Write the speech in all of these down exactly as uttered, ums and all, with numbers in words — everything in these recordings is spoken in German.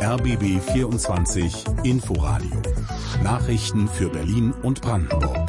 R B B vierundzwanzig Inforadio. Nachrichten für Berlin und Brandenburg.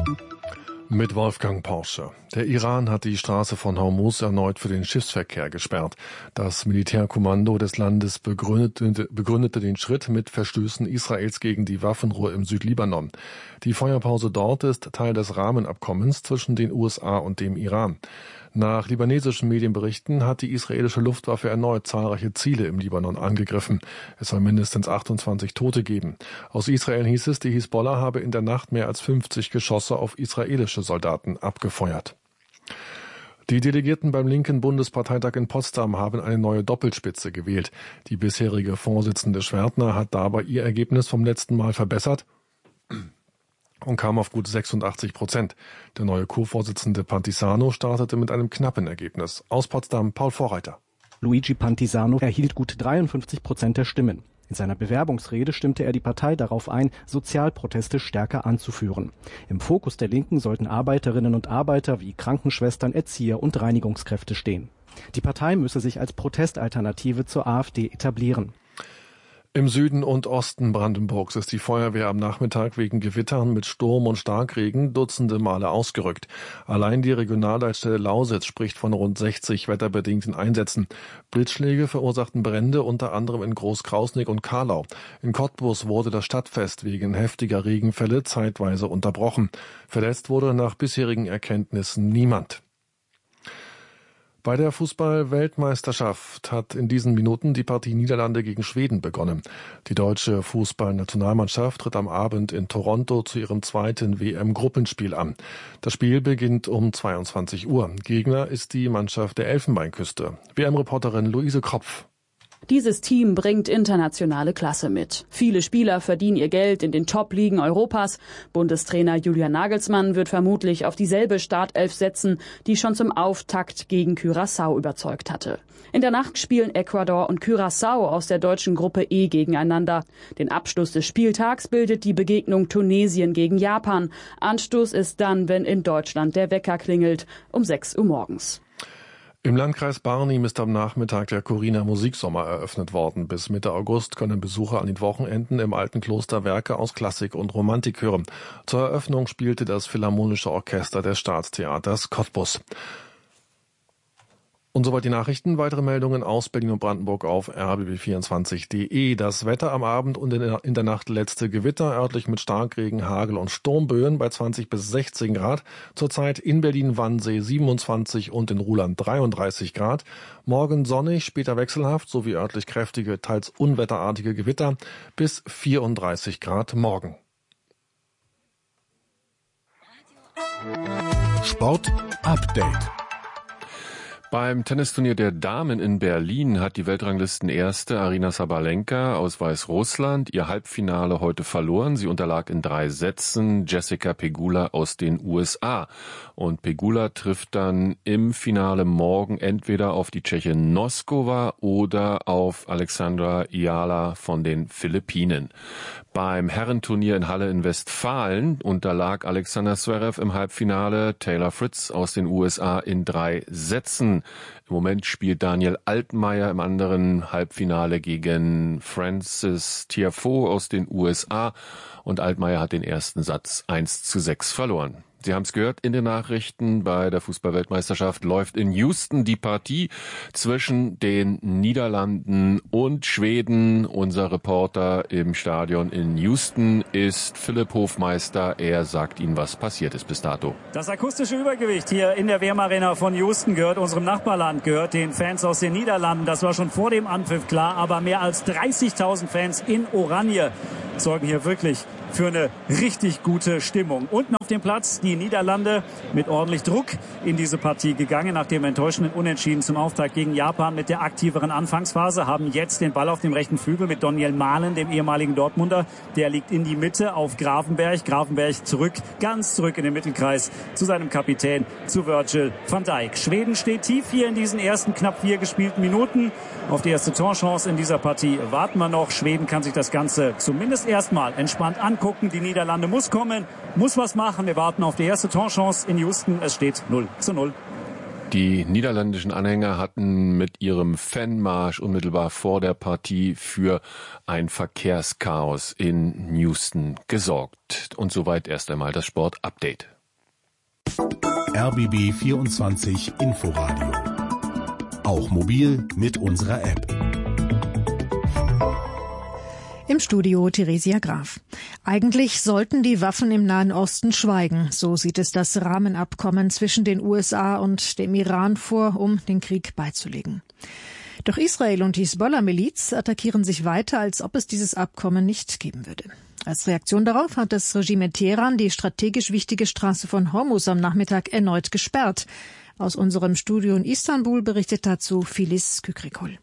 Mit Wolfgang Porsche. Der Iran hat die Straße von Hormuz erneut für den Schiffsverkehr gesperrt. Das Militärkommando des Landes begründete, begründete den Schritt mit Verstößen Israels gegen die Waffenruhe im Südlibanon. Die Feuerpause dort ist Teil des Rahmenabkommens zwischen den U S A und dem Iran. Nach libanesischen Medienberichten hat die israelische Luftwaffe erneut zahlreiche Ziele im Libanon angegriffen. Es soll mindestens achtundzwanzig Tote geben. Aus Israel hieß es, die Hisbollah habe in der Nacht mehr als fünfzig Geschosse auf israelische Soldaten abgefeuert. Die Delegierten beim linken Bundesparteitag in Potsdam haben eine neue Doppelspitze gewählt. Die bisherige Vorsitzende Schwertner hat dabei ihr Ergebnis vom letzten Mal verbessert und kam auf gut sechsundachtzig Prozent. Der neue Co-Vorsitzende Pantisano startete mit einem knappen Ergebnis. Aus Potsdam Paul Vorreiter. Luigi Pantisano erhielt gut dreiundfünfzig Prozent der Stimmen. In seiner Bewerbungsrede stimmte er die Partei darauf ein, Sozialproteste stärker anzuführen. Im Fokus der Linken sollten Arbeiterinnen und Arbeiter wie Krankenschwestern, Erzieher und Reinigungskräfte stehen. Die Partei müsse sich als Protestalternative zur AfD etablieren. Im Süden und Osten Brandenburgs ist die Feuerwehr am Nachmittag wegen Gewittern mit Sturm und Starkregen dutzende Male ausgerückt. Allein die Regionalleitstelle Lausitz spricht von rund sechzig wetterbedingten Einsätzen. Blitzschläge verursachten Brände unter anderem in Großkrausnick und Karlau. In Cottbus wurde das Stadtfest wegen heftiger Regenfälle zeitweise unterbrochen. Verletzt wurde nach bisherigen Erkenntnissen niemand. Bei der Fußball-Weltmeisterschaft hat in diesen Minuten die Partie Niederlande gegen Schweden begonnen. Die deutsche Fußballnationalmannschaft tritt am Abend in Toronto zu ihrem zweiten W M-Gruppenspiel an. Das Spiel beginnt um zweiundzwanzig Uhr. Gegner ist die Mannschaft der Elfenbeinküste. W M-Reporterin Luise Kropf. Dieses Team bringt internationale Klasse mit. Viele Spieler verdienen ihr Geld in den Top-Ligen Europas. Bundestrainer Julian Nagelsmann wird vermutlich auf dieselbe Startelf setzen, die schon zum Auftakt gegen Curaçao überzeugt hatte. In der Nacht spielen Ecuador und Curaçao aus der deutschen Gruppe E gegeneinander. Den Abschluss des Spieltags bildet die Begegnung Tunesien gegen Japan. Anstoß ist dann, wenn in Deutschland der Wecker klingelt, um sechs Uhr morgens. Im Landkreis Barnim ist am Nachmittag der Corina Musiksommer eröffnet worden. Bis Mitte August können Besucher an den Wochenenden im alten Kloster Werke aus Klassik und Romantik hören. Zur Eröffnung spielte das Philharmonische Orchester des Staatstheaters Cottbus. Und soweit die Nachrichten. Weitere Meldungen aus Berlin und Brandenburg auf r b b vierundzwanzig punkt d e. Das Wetter am Abend und in der Nacht letzte Gewitter, örtlich mit Starkregen, Hagel und Sturmböen bei zwanzig bis sechzehn Grad. Zurzeit in Berlin-Wannsee siebenundzwanzig und in Ruhland dreiunddreißig Grad. Morgen sonnig, später wechselhaft sowie örtlich kräftige, teils unwetterartige Gewitter bis vierunddreißig Grad morgen. Sport Update. Beim Tennisturnier der Damen in Berlin hat die Weltranglistenerste Aryna Sabalenka aus Weißrussland ihr Halbfinale heute verloren. Sie unterlag in drei Sätzen Jessica Pegula aus den U S A. Und Pegula trifft dann im Finale morgen entweder auf die Tschechin Noskova oder auf Alexandra Iala von den Philippinen. Beim Herrenturnier in Halle in Westfalen unterlag Alexander Zverev im Halbfinale Taylor Fritz aus den U S A in drei Sätzen. Im Moment spielt Daniel Altmaier im anderen Halbfinale gegen Francis Tiafoe aus den U S A und Altmaier hat den ersten Satz eins zu sechs verloren. Sie haben es gehört in den Nachrichten, bei der Fußball-Weltmeisterschaft läuft in Houston die Partie zwischen den Niederlanden und Schweden. Unser Reporter im Stadion in Houston ist Philipp Hofmeister. Er sagt Ihnen, was passiert ist bis dato. Das akustische Übergewicht hier in der W M-Arena von Houston gehört unserem Nachbarland, gehört den Fans aus den Niederlanden. Das war schon vor dem Anpfiff klar, aber mehr als dreißigtausend Fans in Oranje sorgen hier wirklich für eine richtig gute Stimmung. Unten auf dem Platz die Niederlande mit ordentlich Druck in diese Partie gegangen. Nach dem enttäuschenden Unentschieden zum Auftakt gegen Japan mit der aktiveren Anfangsphase haben jetzt den Ball auf dem rechten Flügel mit Daniel Mahlen, dem ehemaligen Dortmunder. Der liegt in die Mitte auf Gravenberch. Gravenberch zurück, ganz zurück in den Mittelkreis zu seinem Kapitän, zu Virgil van Dijk. Schweden steht tief hier in diesen ersten knapp vier gespielten Minuten. Auf die erste Torchance in dieser Partie warten wir noch. Schweden kann sich das Ganze zumindest erstmal entspannt angucken. Die Niederlande muss kommen, muss was machen. Wir warten auf die erste Torchance in Houston. Es steht null zu null. Die niederländischen Anhänger hatten mit ihrem Fanmarsch unmittelbar vor der Partie für ein Verkehrschaos in Houston gesorgt. Und soweit erst einmal das Sport-Update. R B B vierundzwanzig Inforadio. Auch mobil mit unserer App. Im Studio Theresia Graf. Eigentlich sollten die Waffen im Nahen Osten schweigen. So sieht es das Rahmenabkommen zwischen den U S A und dem Iran vor, um den Krieg beizulegen. Doch Israel und die Hisbollah-Miliz attackieren sich weiter, als ob es dieses Abkommen nicht geben würde. Als Reaktion darauf hat das Regime in Teheran die strategisch wichtige Straße von Hormuz am Nachmittag erneut gesperrt. Aus unserem Studio in Istanbul berichtet dazu Filiz Kükrikol.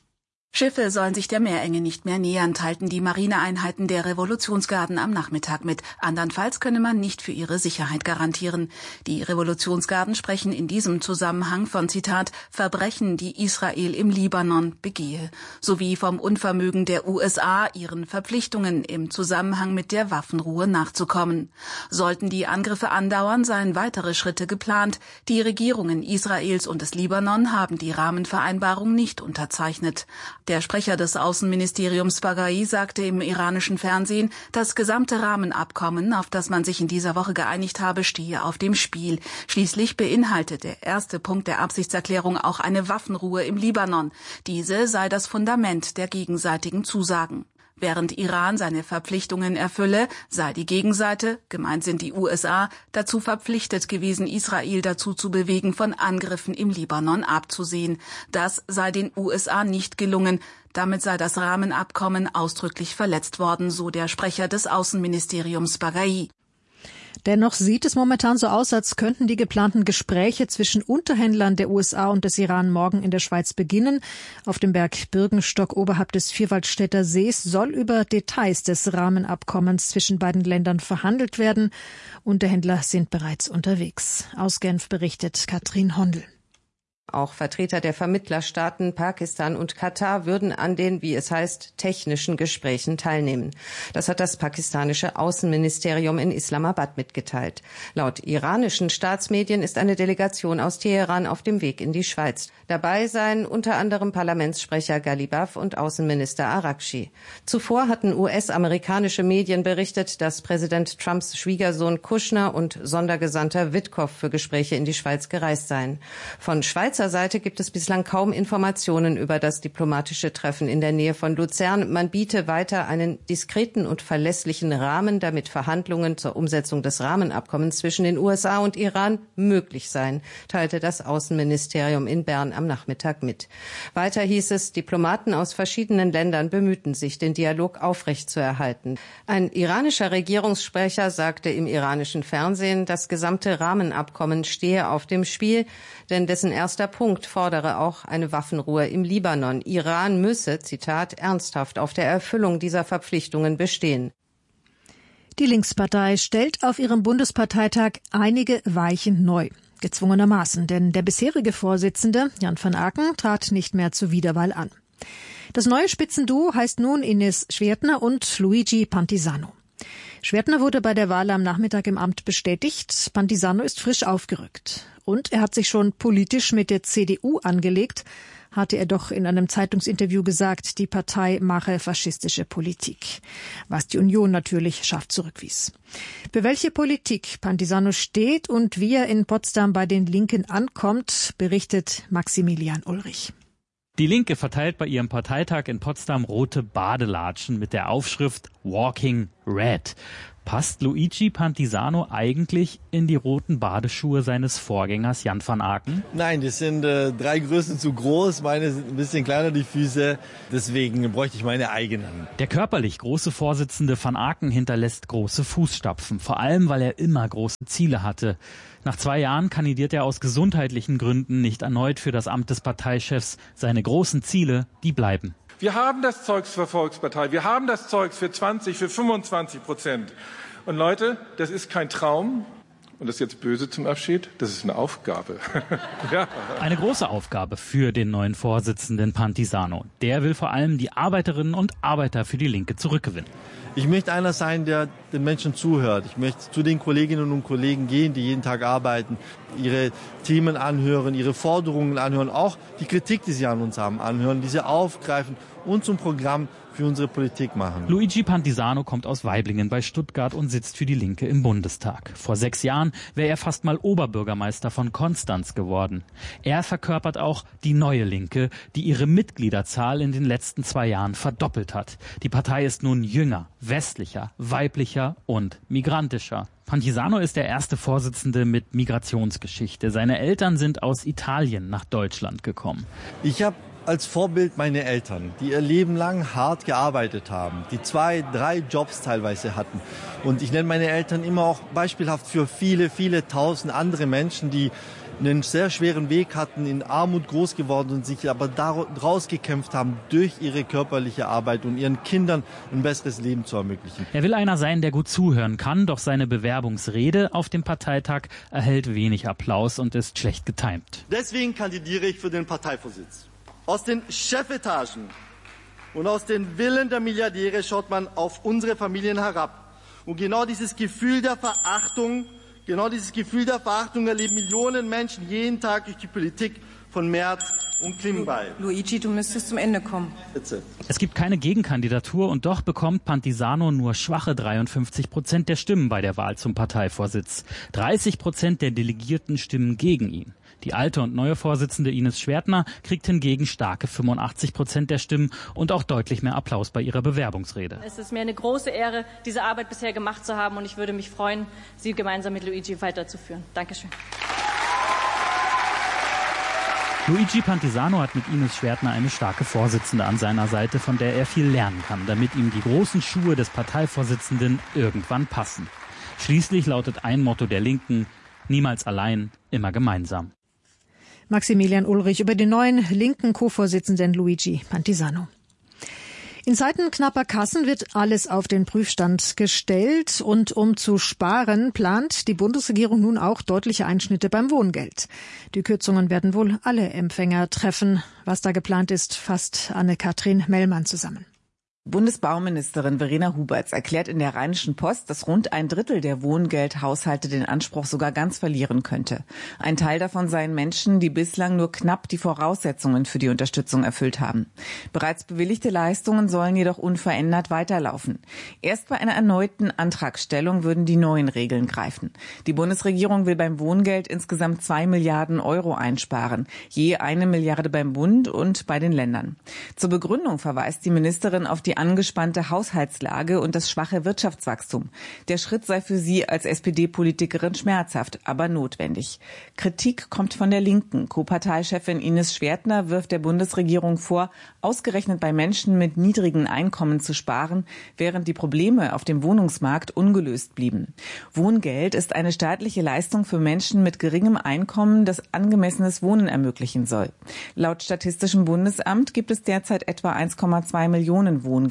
Schiffe sollen sich der Meerenge nicht mehr nähern, teilten die Marineeinheiten der Revolutionsgarden am Nachmittag mit. Andernfalls könne man nicht für ihre Sicherheit garantieren. Die Revolutionsgarden sprechen in diesem Zusammenhang von, Zitat, Verbrechen, die Israel im Libanon begehe, sowie vom Unvermögen der U S A, ihren Verpflichtungen im Zusammenhang mit der Waffenruhe nachzukommen. Sollten die Angriffe andauern, seien weitere Schritte geplant. Die Regierungen Israels und des Libanon haben die Rahmenvereinbarung nicht unterzeichnet. Der Sprecher des Außenministeriums Baghai sagte im iranischen Fernsehen, das gesamte Rahmenabkommen, auf das man sich in dieser Woche geeinigt habe, stehe auf dem Spiel. Schließlich beinhaltet der erste Punkt der Absichtserklärung auch eine Waffenruhe im Libanon. Diese sei das Fundament der gegenseitigen Zusagen. Während Iran seine Verpflichtungen erfülle, sei die Gegenseite, gemeint sind die U S A, dazu verpflichtet gewesen, Israel dazu zu bewegen, von Angriffen im Libanon abzusehen. Das sei den U S A nicht gelungen. Damit sei das Rahmenabkommen ausdrücklich verletzt worden, so der Sprecher des Außenministeriums Baghai. Dennoch sieht es momentan so aus, als könnten die geplanten Gespräche zwischen Unterhändlern der U S A und des Iran morgen in der Schweiz beginnen. Auf dem Berg Birkenstock oberhalb des Vierwaldstätter Sees soll über Details des Rahmenabkommens zwischen beiden Ländern verhandelt werden. Unterhändler sind bereits unterwegs. Aus Genf berichtet Katrin Hondel. Auch Vertreter der Vermittlerstaaten Pakistan und Katar würden an den, wie es heißt, technischen Gesprächen teilnehmen. Das hat das pakistanische Außenministerium in Islamabad mitgeteilt. Laut iranischen Staatsmedien ist eine Delegation aus Teheran auf dem Weg in die Schweiz. Dabei seien unter anderem Parlamentssprecher Ghalibaf und Außenminister Arakchi. Zuvor hatten U S-amerikanische Medien berichtet, dass Präsident Trumps Schwiegersohn Kushner und Sondergesandter Witkow für Gespräche in die Schweiz gereist seien. Von Schweizer Seite gibt es bislang kaum Informationen über das diplomatische Treffen in der Nähe von Luzern. Man biete weiter einen diskreten und verlässlichen Rahmen, damit Verhandlungen zur Umsetzung des Rahmenabkommens zwischen den U S A und Iran möglich seien, teilte das Außenministerium in Bern am Nachmittag mit. Weiter hieß es, Diplomaten aus verschiedenen Ländern bemühten sich, den Dialog aufrechtzuerhalten. Ein iranischer Regierungssprecher sagte im iranischen Fernsehen, das gesamte Rahmenabkommen stehe auf dem Spiel, denn dessen erster Punkt fordere auch eine Waffenruhe im Libanon. Iran müsse, Zitat, ernsthaft auf der Erfüllung dieser Verpflichtungen bestehen. Die Linkspartei stellt auf ihrem Bundesparteitag einige Weichen neu. Gezwungenermaßen, denn der bisherige Vorsitzende, Jan van Aken, trat nicht mehr zur Wiederwahl an. Das neue Spitzenduo heißt nun Ines Schwertner und Luigi Pantisano. Schwertner wurde bei der Wahl am Nachmittag im Amt bestätigt. Pantisano ist frisch aufgerückt. Und er hat sich schon politisch mit der C D U angelegt, hatte er doch in einem Zeitungsinterview gesagt, die Partei mache faschistische Politik, was die Union natürlich scharf zurückwies. Für welche Politik Pantisano steht und wie er in Potsdam bei den Linken ankommt, berichtet Maximilian Ulrich. Die Linke verteilt bei ihrem Parteitag in Potsdam rote Badelatschen mit der Aufschrift Walking Red. Passt Luigi Pantisano eigentlich in die roten Badeschuhe seines Vorgängers Jan van Aken? Nein, das sind äh, drei Größen zu groß. Meine sind ein bisschen kleiner, die Füße. Deswegen bräuchte ich meine eigenen. Der körperlich große Vorsitzende van Aken hinterlässt große Fußstapfen. Vor allem, weil er immer große Ziele hatte. Nach zwei Jahren kandidiert er aus gesundheitlichen Gründen nicht erneut für das Amt des Parteichefs. Seine großen Ziele, die bleiben. Wir haben das Zeugs für Volkspartei, wir haben das Zeugs für zwanzig, für fünfundzwanzig Prozent. Und Leute, das ist kein Traum, und das ist jetzt böse zum Abschied, das ist eine Aufgabe. Ja. Eine große Aufgabe für den neuen Vorsitzenden Pantisano. Der will vor allem die Arbeiterinnen und Arbeiter für die Linke zurückgewinnen. Ich möchte einer sein, der den Menschen zuhört. Ich möchte zu den Kolleginnen und Kollegen gehen, die jeden Tag arbeiten. ihre Themen anhören, ihre Forderungen anhören, auch die Kritik, die sie an uns haben, anhören, diese aufgreifen und zum Programm für unsere Politik machen. Luigi Pantisano kommt aus Waiblingen bei Stuttgart und sitzt für die Linke im Bundestag. Vor sechs Jahren wäre er fast mal Oberbürgermeister von Konstanz geworden. Er verkörpert auch die neue Linke, die ihre Mitgliederzahl in den letzten zwei Jahren verdoppelt hat. Die Partei ist nun jünger, westlicher, weiblicher und migrantischer. Pantisano ist der erste Vorsitzende mit Migrationsgeschichte. Seine Eltern sind aus Italien nach Deutschland gekommen. Ich habe als Vorbild meine Eltern, die ihr Leben lang hart gearbeitet haben, die zwei, drei Jobs teilweise hatten. Und ich nenne meine Eltern immer auch beispielhaft für viele, viele tausend andere Menschen, die einen sehr schweren Weg hatten, in Armut groß geworden und sich aber daraus gekämpft haben, durch ihre körperliche Arbeit und ihren Kindern ein besseres Leben zu ermöglichen. Er will einer sein, der gut zuhören kann, doch seine Bewerbungsrede auf dem Parteitag erhält wenig Applaus und ist schlecht getimt. Deswegen kandidiere ich für den Parteivorsitz. Aus den Chefetagen und aus den Villen der Milliardäre schaut man auf unsere Familien herab. Und genau dieses Gefühl der Verachtung, genau dieses Gefühl der Verachtung erleben Millionen Menschen jeden Tag durch die Politik von Merz und Klingbeil. Luigi, du müsstest zum Ende kommen. Bitte. Es gibt keine Gegenkandidatur und doch bekommt Pantisano nur schwache dreiundfünfzig Prozent der Stimmen bei der Wahl zum Parteivorsitz. dreißig Prozent der Delegierten stimmen gegen ihn. Die alte und neue Vorsitzende Ines Schwertner kriegt hingegen starke fünfundachtzig Prozent der Stimmen und auch deutlich mehr Applaus bei ihrer Bewerbungsrede. Es ist mir eine große Ehre, diese Arbeit bisher gemacht zu haben und ich würde mich freuen, sie gemeinsam mit Luigi weiterzuführen. Dankeschön. Luigi Pantisano hat mit Ines Schwertner eine starke Vorsitzende an seiner Seite, von der er viel lernen kann, damit ihm die großen Schuhe des Parteivorsitzenden irgendwann passen. Schließlich lautet ein Motto der Linken: niemals allein, immer gemeinsam. Maximilian Ulrich über den neuen linken Co-Vorsitzenden Luigi Pantisano. In Zeiten knapper Kassen wird alles auf den Prüfstand gestellt und um zu sparen, plant die Bundesregierung nun auch deutliche Einschnitte beim Wohngeld. Die Kürzungen werden wohl alle Empfänger treffen. Was da geplant ist, fasst Anne-Kathrin Mellmann zusammen. Bundesbauministerin Verena Huberts erklärt in der Rheinischen Post, dass rund ein Drittel der Wohngeldhaushalte den Anspruch sogar ganz verlieren könnte. Ein Teil davon seien Menschen, die bislang nur knapp die Voraussetzungen für die Unterstützung erfüllt haben. Bereits bewilligte Leistungen sollen jedoch unverändert weiterlaufen. Erst bei einer erneuten Antragstellung würden die neuen Regeln greifen. Die Bundesregierung will beim Wohngeld insgesamt zwei Milliarden Euro einsparen, je eine Milliarde beim Bund und bei den Ländern. Zur Begründung verweist die Ministerin auf die Die angespannte Haushaltslage und das schwache Wirtschaftswachstum. Der Schritt sei für sie als S P D-Politikerin schmerzhaft, aber notwendig. Kritik kommt von der Linken. Co-Parteichefin Ines Schwertner wirft der Bundesregierung vor, ausgerechnet bei Menschen mit niedrigen Einkommen zu sparen, während die Probleme auf dem Wohnungsmarkt ungelöst blieben. Wohngeld ist eine staatliche Leistung für Menschen mit geringem Einkommen, das angemessenes Wohnen ermöglichen soll. Laut Statistischem Bundesamt gibt es derzeit etwa eins Komma zwei Millionen Wohngeldhaushalte.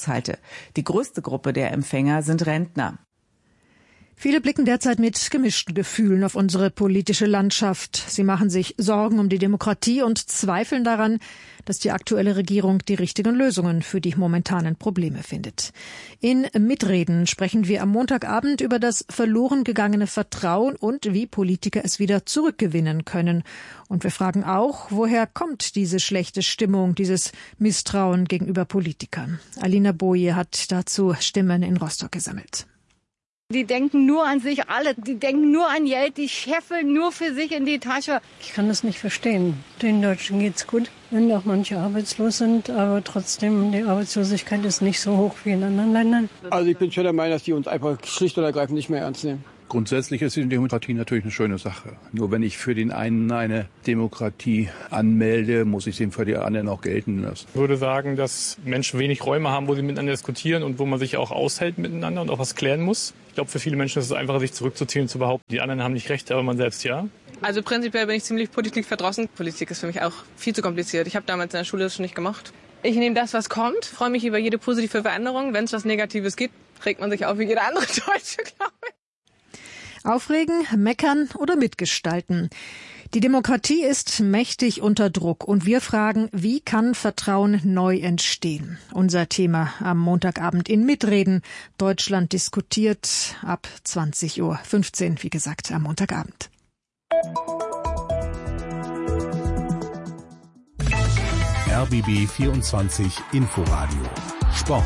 Die größte Gruppe der Empfänger sind Rentner. Viele blicken derzeit mit gemischten Gefühlen auf unsere politische Landschaft. Sie machen sich Sorgen um die Demokratie und zweifeln daran, dass die aktuelle Regierung die richtigen Lösungen für die momentanen Probleme findet. In Mitreden sprechen wir am Montagabend über das verloren gegangene Vertrauen und wie Politiker es wieder zurückgewinnen können. Und wir fragen auch, woher kommt diese schlechte Stimmung, dieses Misstrauen gegenüber Politikern? Alina Boje hat dazu Stimmen in Rostock gesammelt. Die denken nur an sich alle, die denken nur an Geld, die scheffeln nur für sich in die Tasche. Ich kann das nicht verstehen. Den Deutschen geht's gut, wenn auch manche arbeitslos sind, aber trotzdem, die Arbeitslosigkeit ist nicht so hoch wie in anderen Ländern. Also ich bin schon der Meinung, dass die uns einfach schlicht und ergreifend nicht mehr ernst nehmen. Grundsätzlich ist die Demokratie natürlich eine schöne Sache. Nur wenn ich für den einen eine Demokratie anmelde, muss ich den für die anderen auch gelten lassen. Ich würde sagen, dass Menschen wenig Räume haben, wo sie miteinander diskutieren und wo man sich auch aushält miteinander und auch was klären muss. Ich glaube, für viele Menschen ist es einfacher, sich zurückzuziehen und zu behaupten, die anderen haben nicht recht, aber man selbst ja. Also prinzipiell bin ich ziemlich politikverdrossen. Politik ist für mich auch viel zu kompliziert. Ich habe damals in der Schule das schon nicht gemacht. Ich nehme das, was kommt, freue mich über jede positive Veränderung. Wenn es was Negatives gibt, regt man sich auf wie jeder andere Deutsche, glaube ich. Aufregen, meckern oder mitgestalten. Die Demokratie ist mächtig unter Druck und wir fragen, wie kann Vertrauen neu entstehen? Unser Thema am Montagabend in Mitreden. Deutschland diskutiert ab zwanzig Uhr fünfzehn, wie gesagt, am Montagabend. R B B vierundzwanzig Inforadio Sport.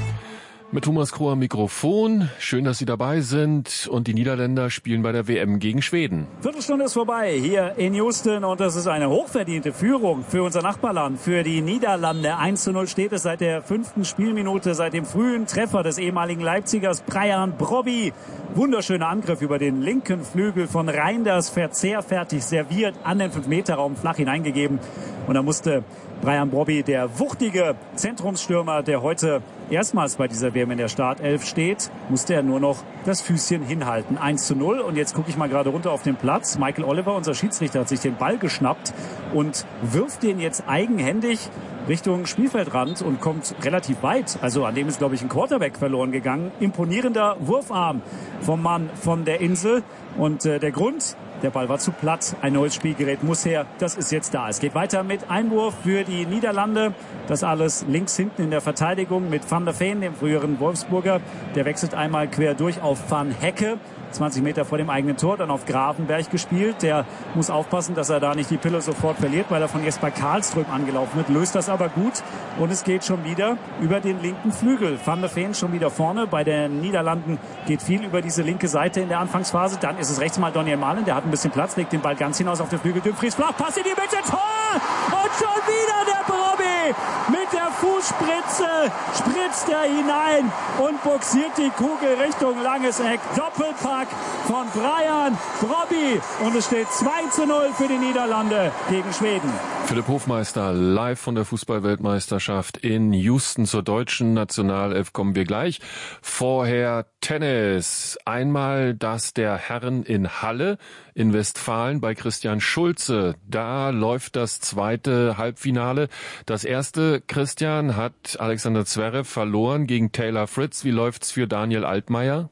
Mit Thomas Kroh am Mikrofon. Schön, dass Sie dabei sind. Und die Niederländer spielen bei der W M gegen Schweden. Viertelstunde ist vorbei hier in Houston. Und das ist eine hochverdiente Führung für unser Nachbarland, für die Niederlande. eins zu null steht es seit der fünften Spielminute, seit dem frühen Treffer des ehemaligen Leipzigers Bryan Brobby. Wunderschöner Angriff über den linken Flügel von Reinders. Verzehrfertig serviert, an den fünf Meter Raum flach hineingegeben. Und da musste Bryan Brobby, der wuchtige Zentrumsstürmer, der heute erstmals bei dieser W M in der Startelf steht, musste er nur noch das Füßchen hinhalten. eins zu null. Und jetzt gucke ich mal gerade runter auf den Platz. Michael Oliver, unser Schiedsrichter, hat sich den Ball geschnappt und wirft den jetzt eigenhändig Richtung Spielfeldrand und kommt relativ weit. Also an dem ist, glaube ich, ein Quarterback verloren gegangen. Imponierender Wurfarm vom Mann von der Insel. Und äh, der Grund: der Ball war zu platt. Ein neues Spielgerät muss her. Das ist jetzt da. Es geht weiter mit Einwurf für die Niederlande. Das alles links hinten in der Verteidigung mit Van der Veen, dem früheren Wolfsburger. Der wechselt einmal quer durch auf Van Hecke. zwanzig Meter vor dem eigenen Tor, dann auf Gravenberg gespielt. Der muss aufpassen, dass er da nicht die Pille sofort verliert, weil er von Jesper Karlström angelaufen wird. Löst das aber gut und es geht schon wieder über den linken Flügel. Van der Veen schon wieder vorne. Bei den Niederlanden geht viel über diese linke Seite in der Anfangsphase. Dann ist es rechts mal Daniel Malen, der hat ein bisschen Platz, legt den Ball ganz hinaus auf den Flügel. Dumfries flach, Pass in die Mitte, Tor! Und schon wieder der Brobby mit der Fußspritze spritzt er hinein und boxiert die Kugel Richtung langes Eck. Doppelpack von Bryan Brobby und es steht zwei zu null für die Niederlande gegen Schweden. Philipp Hofmeister live von der Fußball-Weltmeisterschaft in Houston. Zur deutschen Nationalelf kommen wir gleich. Vorher Tennis. Einmal das der Herren in Halle in Westfalen bei Christian Schulze. Da läuft das zweite Halbfinale. Das erste, Christian, hat Alexander Zverev verloren gegen Taylor Fritz. Wie läuft's für Daniel Altmaier?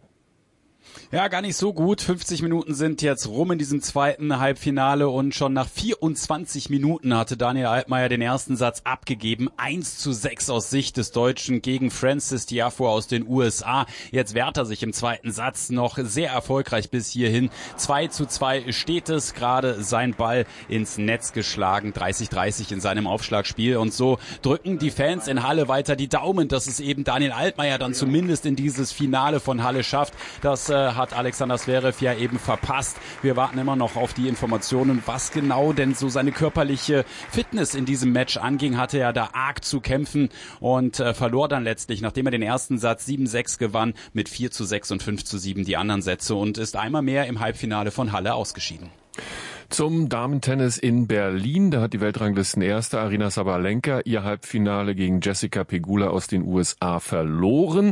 Ja, gar nicht so gut. fünfzig Minuten sind jetzt rum in diesem zweiten Halbfinale und schon nach vierundzwanzig Minuten hatte Daniel Altmaier den ersten Satz abgegeben. eins zu sechs aus Sicht des Deutschen gegen Francis Tiafoe aus den U S A. Jetzt wehrt er sich im zweiten Satz noch sehr erfolgreich bis hierhin. zwei zu zwei steht es, gerade sein Ball ins Netz geschlagen. dreißig dreißig in seinem Aufschlagspiel und so drücken die Fans in Halle weiter die Daumen, dass es eben Daniel Altmaier dann zumindest in dieses Finale von Halle schafft. Das äh, hat Alexander Zverev ja eben verpasst. Wir warten immer noch auf die Informationen, was genau denn so seine körperliche Fitness in diesem Match anging. Hatte er da arg zu kämpfen und äh, verlor dann letztlich, nachdem er den ersten Satz sieben sechs gewann, mit vier zu sechs und fünf zu sieben die anderen Sätze und ist einmal mehr im Halbfinale von Halle ausgeschieden. Zum Damentennis in Berlin, da hat die Weltranglistenerste Aryna Sabalenka ihr Halbfinale gegen Jessica Pegula aus den U S A verloren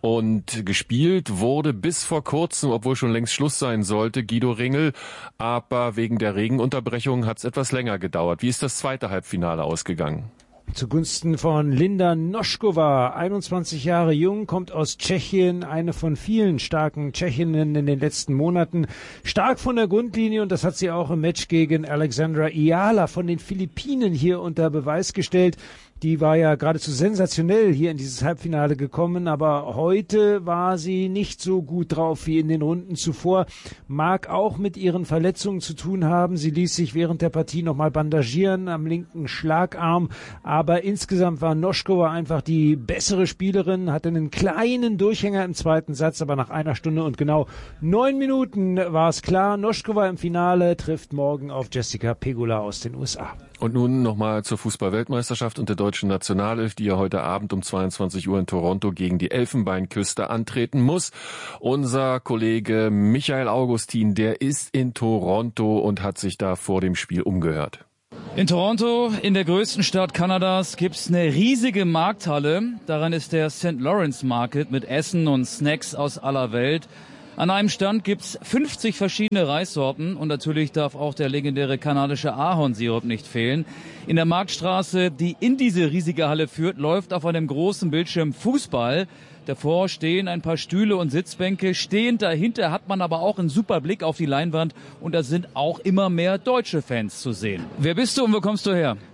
und gespielt wurde bis vor kurzem, obwohl schon längst Schluss sein sollte, Guido Ringel, aber wegen der Regenunterbrechung hat es etwas länger gedauert. Wie ist das zweite Halbfinale ausgegangen? Zugunsten von Linda Noskova, einundzwanzig Jahre jung, kommt aus Tschechien, eine von vielen starken Tschechinnen in den letzten Monaten. Stark von der Grundlinie und das hat sie auch im Match gegen Alexandra Iala von den Philippinen hier unter Beweis gestellt. Die war ja geradezu sensationell hier in dieses Halbfinale gekommen, aber heute war sie nicht so gut drauf wie in den Runden zuvor. Mag auch mit ihren Verletzungen zu tun haben. Sie ließ sich während der Partie nochmal bandagieren am linken Schlagarm, aber insgesamt war Noskova einfach die bessere Spielerin, hatte einen kleinen Durchhänger im zweiten Satz, aber nach einer Stunde und genau neun Minuten war es klar. Noskova im Finale trifft morgen auf Jessica Pegula aus den U S A. Und nun nochmal zur Fußball-Weltmeisterschaft und der deutschen Nationalelf, die ja heute Abend um zweiundzwanzig Uhr in Toronto gegen die Elfenbeinküste antreten muss. Unser Kollege Michael Augustin, der ist in Toronto und hat sich da vor dem Spiel umgehört. In Toronto, in der größten Stadt Kanadas, gibt's eine riesige Markthalle. Daran ist der Saint Lawrence Market mit Essen und Snacks aus aller Welt. An einem Stand gibt's fünfzig verschiedene Reissorten und natürlich darf auch der legendäre kanadische Ahornsirup nicht fehlen. In der Marktstraße, die in diese riesige Halle führt, läuft auf einem großen Bildschirm Fußball. Davor stehen ein paar Stühle und Sitzbänke. Stehend dahinter hat man aber auch einen super Blick auf die Leinwand und da sind auch immer mehr deutsche Fans zu sehen. Wer bist du und wo kommst du her?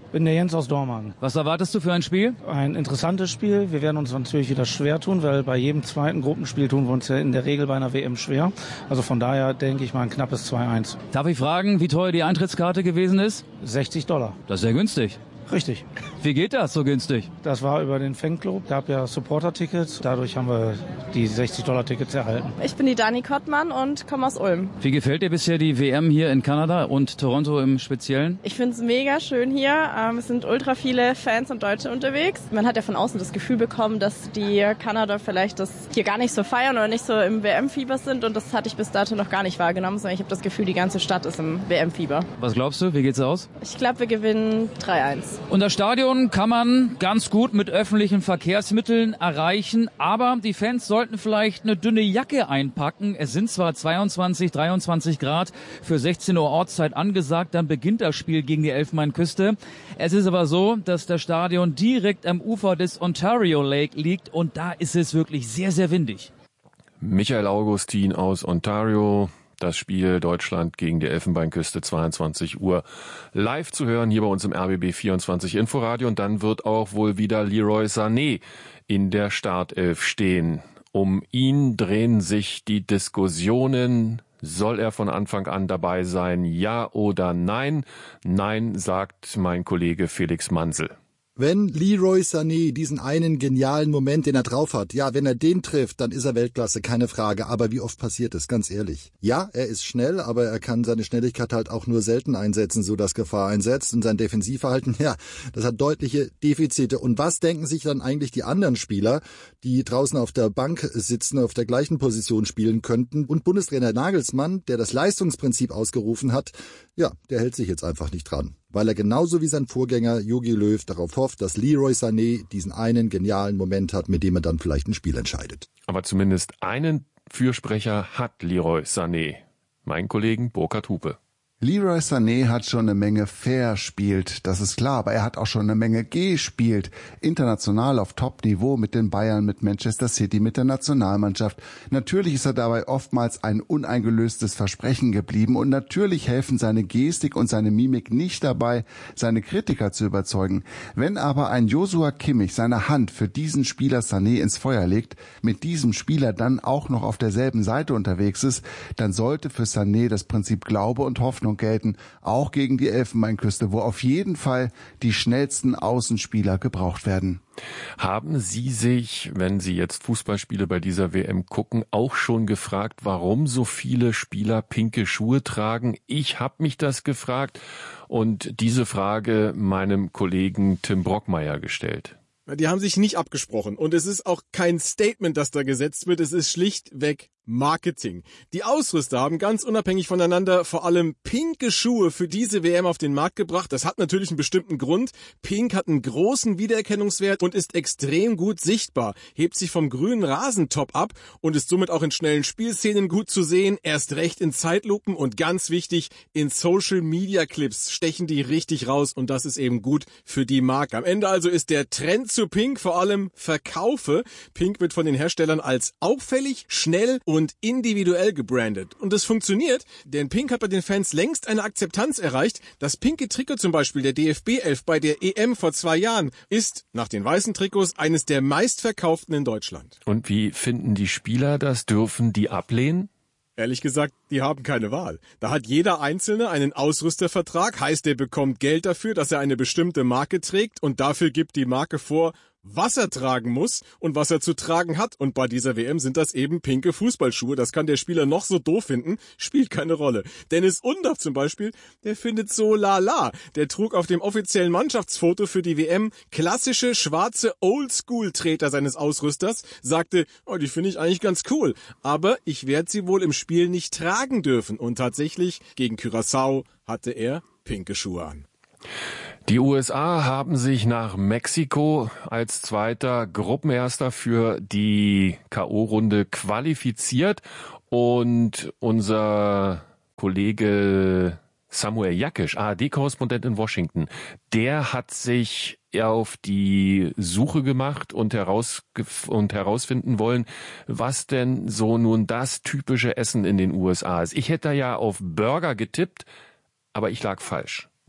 bin der Jens aus Dormagen. Was erwartest du für ein Spiel? Ein interessantes Spiel. Wir werden uns natürlich wieder schwer tun, weil bei jedem zweiten Gruppenspiel tun wir uns ja in der Regel bei einer W M schwer. Also von daher denke ich mal ein knappes zwei eins. Darf ich fragen, wie teuer die Eintrittskarte gewesen ist? sechzig Dollar. Das ist sehr günstig. Richtig. Wie geht das so günstig? Das war über den Fanclub. Gab ja Supporter-Tickets. Dadurch haben wir die sechzig Dollar Tickets erhalten. Ich bin die Dani Kottmann und komme aus Ulm. Wie gefällt dir bisher die W M hier in Kanada und Toronto im Speziellen? Ich finde es mega schön hier. Ähm, es sind ultra viele Fans und Deutsche unterwegs. Man hat ja von außen das Gefühl bekommen, dass die Kanada vielleicht das hier gar nicht so feiern oder nicht so im W M-Fieber sind. Und das hatte ich bis dato noch gar nicht wahrgenommen, sondern ich habe das Gefühl, die ganze Stadt ist im W M-Fieber. Was glaubst du? Wie geht's aus? Ich glaube, wir gewinnen drei eins. Und das Stadion kann man ganz gut mit öffentlichen Verkehrsmitteln erreichen, aber die Fans sollten vielleicht eine dünne Jacke einpacken. Es sind zwar zweiundzwanzig, dreiundzwanzig Grad für sechzehn Uhr Ortszeit angesagt, dann beginnt das Spiel gegen die Elfenbeinküste. Es ist aber so, dass das Stadion direkt am Ufer des Ontario Lake liegt und da ist es wirklich sehr, sehr windig. Michael Augustin aus Ontario. Das Spiel Deutschland gegen die Elfenbeinküste, zweiundzwanzig Uhr, live zu hören hier bei uns im R B B vierundzwanzig Inforadio. Und dann wird auch wohl wieder Leroy Sané in der Startelf stehen. Um ihn drehen sich die Diskussionen. Soll er von Anfang an dabei sein, ja oder nein? Nein, sagt mein Kollege Felix Mansel. Wenn Leroy Sané diesen einen genialen Moment, den er drauf hat, ja, wenn er den trifft, dann ist er Weltklasse, keine Frage. Aber wie oft passiert es, ganz ehrlich? Ja, er ist schnell, aber er kann seine Schnelligkeit halt auch nur selten einsetzen, so dass Gefahr einsetzt. Und sein Defensivverhalten, ja, das hat deutliche Defizite. Und was denken sich dann eigentlich die anderen Spieler, die draußen auf der Bank sitzen, auf der gleichen Position spielen könnten? Und Bundestrainer Nagelsmann, der das Leistungsprinzip ausgerufen hat, ja, der hält sich jetzt einfach nicht dran. Weil er genauso wie sein Vorgänger Jogi Löw darauf hofft, dass Leroy Sané diesen einen genialen Moment hat, mit dem er dann vielleicht ein Spiel entscheidet. Aber zumindest einen Fürsprecher hat Leroy Sané, mein Kollegen Burkhard Hupe. Leroy Sané hat schon eine Menge verspielt, das ist klar, aber er hat auch schon eine Menge gespielt. International auf Top-Niveau mit den Bayern, mit Manchester City, mit der Nationalmannschaft. Natürlich ist er dabei oftmals ein uneingelöstes Versprechen geblieben und natürlich helfen seine Gestik und seine Mimik nicht dabei, seine Kritiker zu überzeugen. Wenn aber ein Joshua Kimmich seine Hand für diesen Spieler Sané ins Feuer legt, mit diesem Spieler dann auch noch auf derselben Seite unterwegs ist, dann sollte für Sané das Prinzip Glaube und Hoffnung gelten, auch gegen die Elfenbeinküste, wo auf jeden Fall die schnellsten Außenspieler gebraucht werden. Haben Sie sich, wenn Sie jetzt Fußballspiele bei dieser W M gucken, auch schon gefragt, warum so viele Spieler pinke Schuhe tragen? Ich habe mich das gefragt und diese Frage meinem Kollegen Tim Brockmeier gestellt. Die haben sich nicht abgesprochen und es ist auch kein Statement, das da gesetzt wird, es ist schlichtweg Marketing. Die Ausrüster haben ganz unabhängig voneinander vor allem pinke Schuhe für diese W M auf den Markt gebracht. Das hat natürlich einen bestimmten Grund. Pink hat einen großen Wiedererkennungswert und ist extrem gut sichtbar, hebt sich vom grünen Rasentop ab und ist somit auch in schnellen Spielszenen gut zu sehen, erst recht in Zeitlupen und ganz wichtig, in Social-Media-Clips stechen die richtig raus und das ist eben gut für die Marke. Am Ende also ist der Trend zu Pink vor allem Verkaufe. Pink wird von den Herstellern als auffällig, schnell und und individuell gebrandet. Und das funktioniert, denn Pink hat bei den Fans längst eine Akzeptanz erreicht. Das pinke Trikot zum Beispiel der D F B elf bei der E M vor zwei Jahren ist nach den weißen Trikots eines der meistverkauften in Deutschland. Und wie finden die Spieler das? Dürfen die ablehnen? Ehrlich gesagt, die haben keine Wahl. Da hat jeder Einzelne einen Ausrüstervertrag, heißt, er bekommt Geld dafür, dass er eine bestimmte Marke trägt und dafür gibt die Marke vor, was er tragen muss und was er zu tragen hat. Und bei dieser W M sind das eben pinke Fußballschuhe. Das kann der Spieler noch so doof finden, spielt keine Rolle. Dennis Undaff zum Beispiel, der findet so lala. Der trug auf dem offiziellen Mannschaftsfoto für die W M klassische schwarze Oldschool-Treter seines Ausrüsters, sagte, oh, die finde ich eigentlich ganz cool, aber ich werde sie wohl im Spiel nicht tragen dürfen. Und tatsächlich, gegen Curaçao hatte er pinke Schuhe an. Die U S A haben sich nach Mexiko als zweiter Gruppenerster für die K O-Runde qualifiziert und unser Kollege Samuel Jakisch, A R D-Korrespondent in Washington, der hat sich auf die Suche gemacht und, heraus, und herausfinden wollen, was denn so nun das typische Essen in den U S A ist. Ich hätte ja auf Burger getippt, aber ich lag falsch.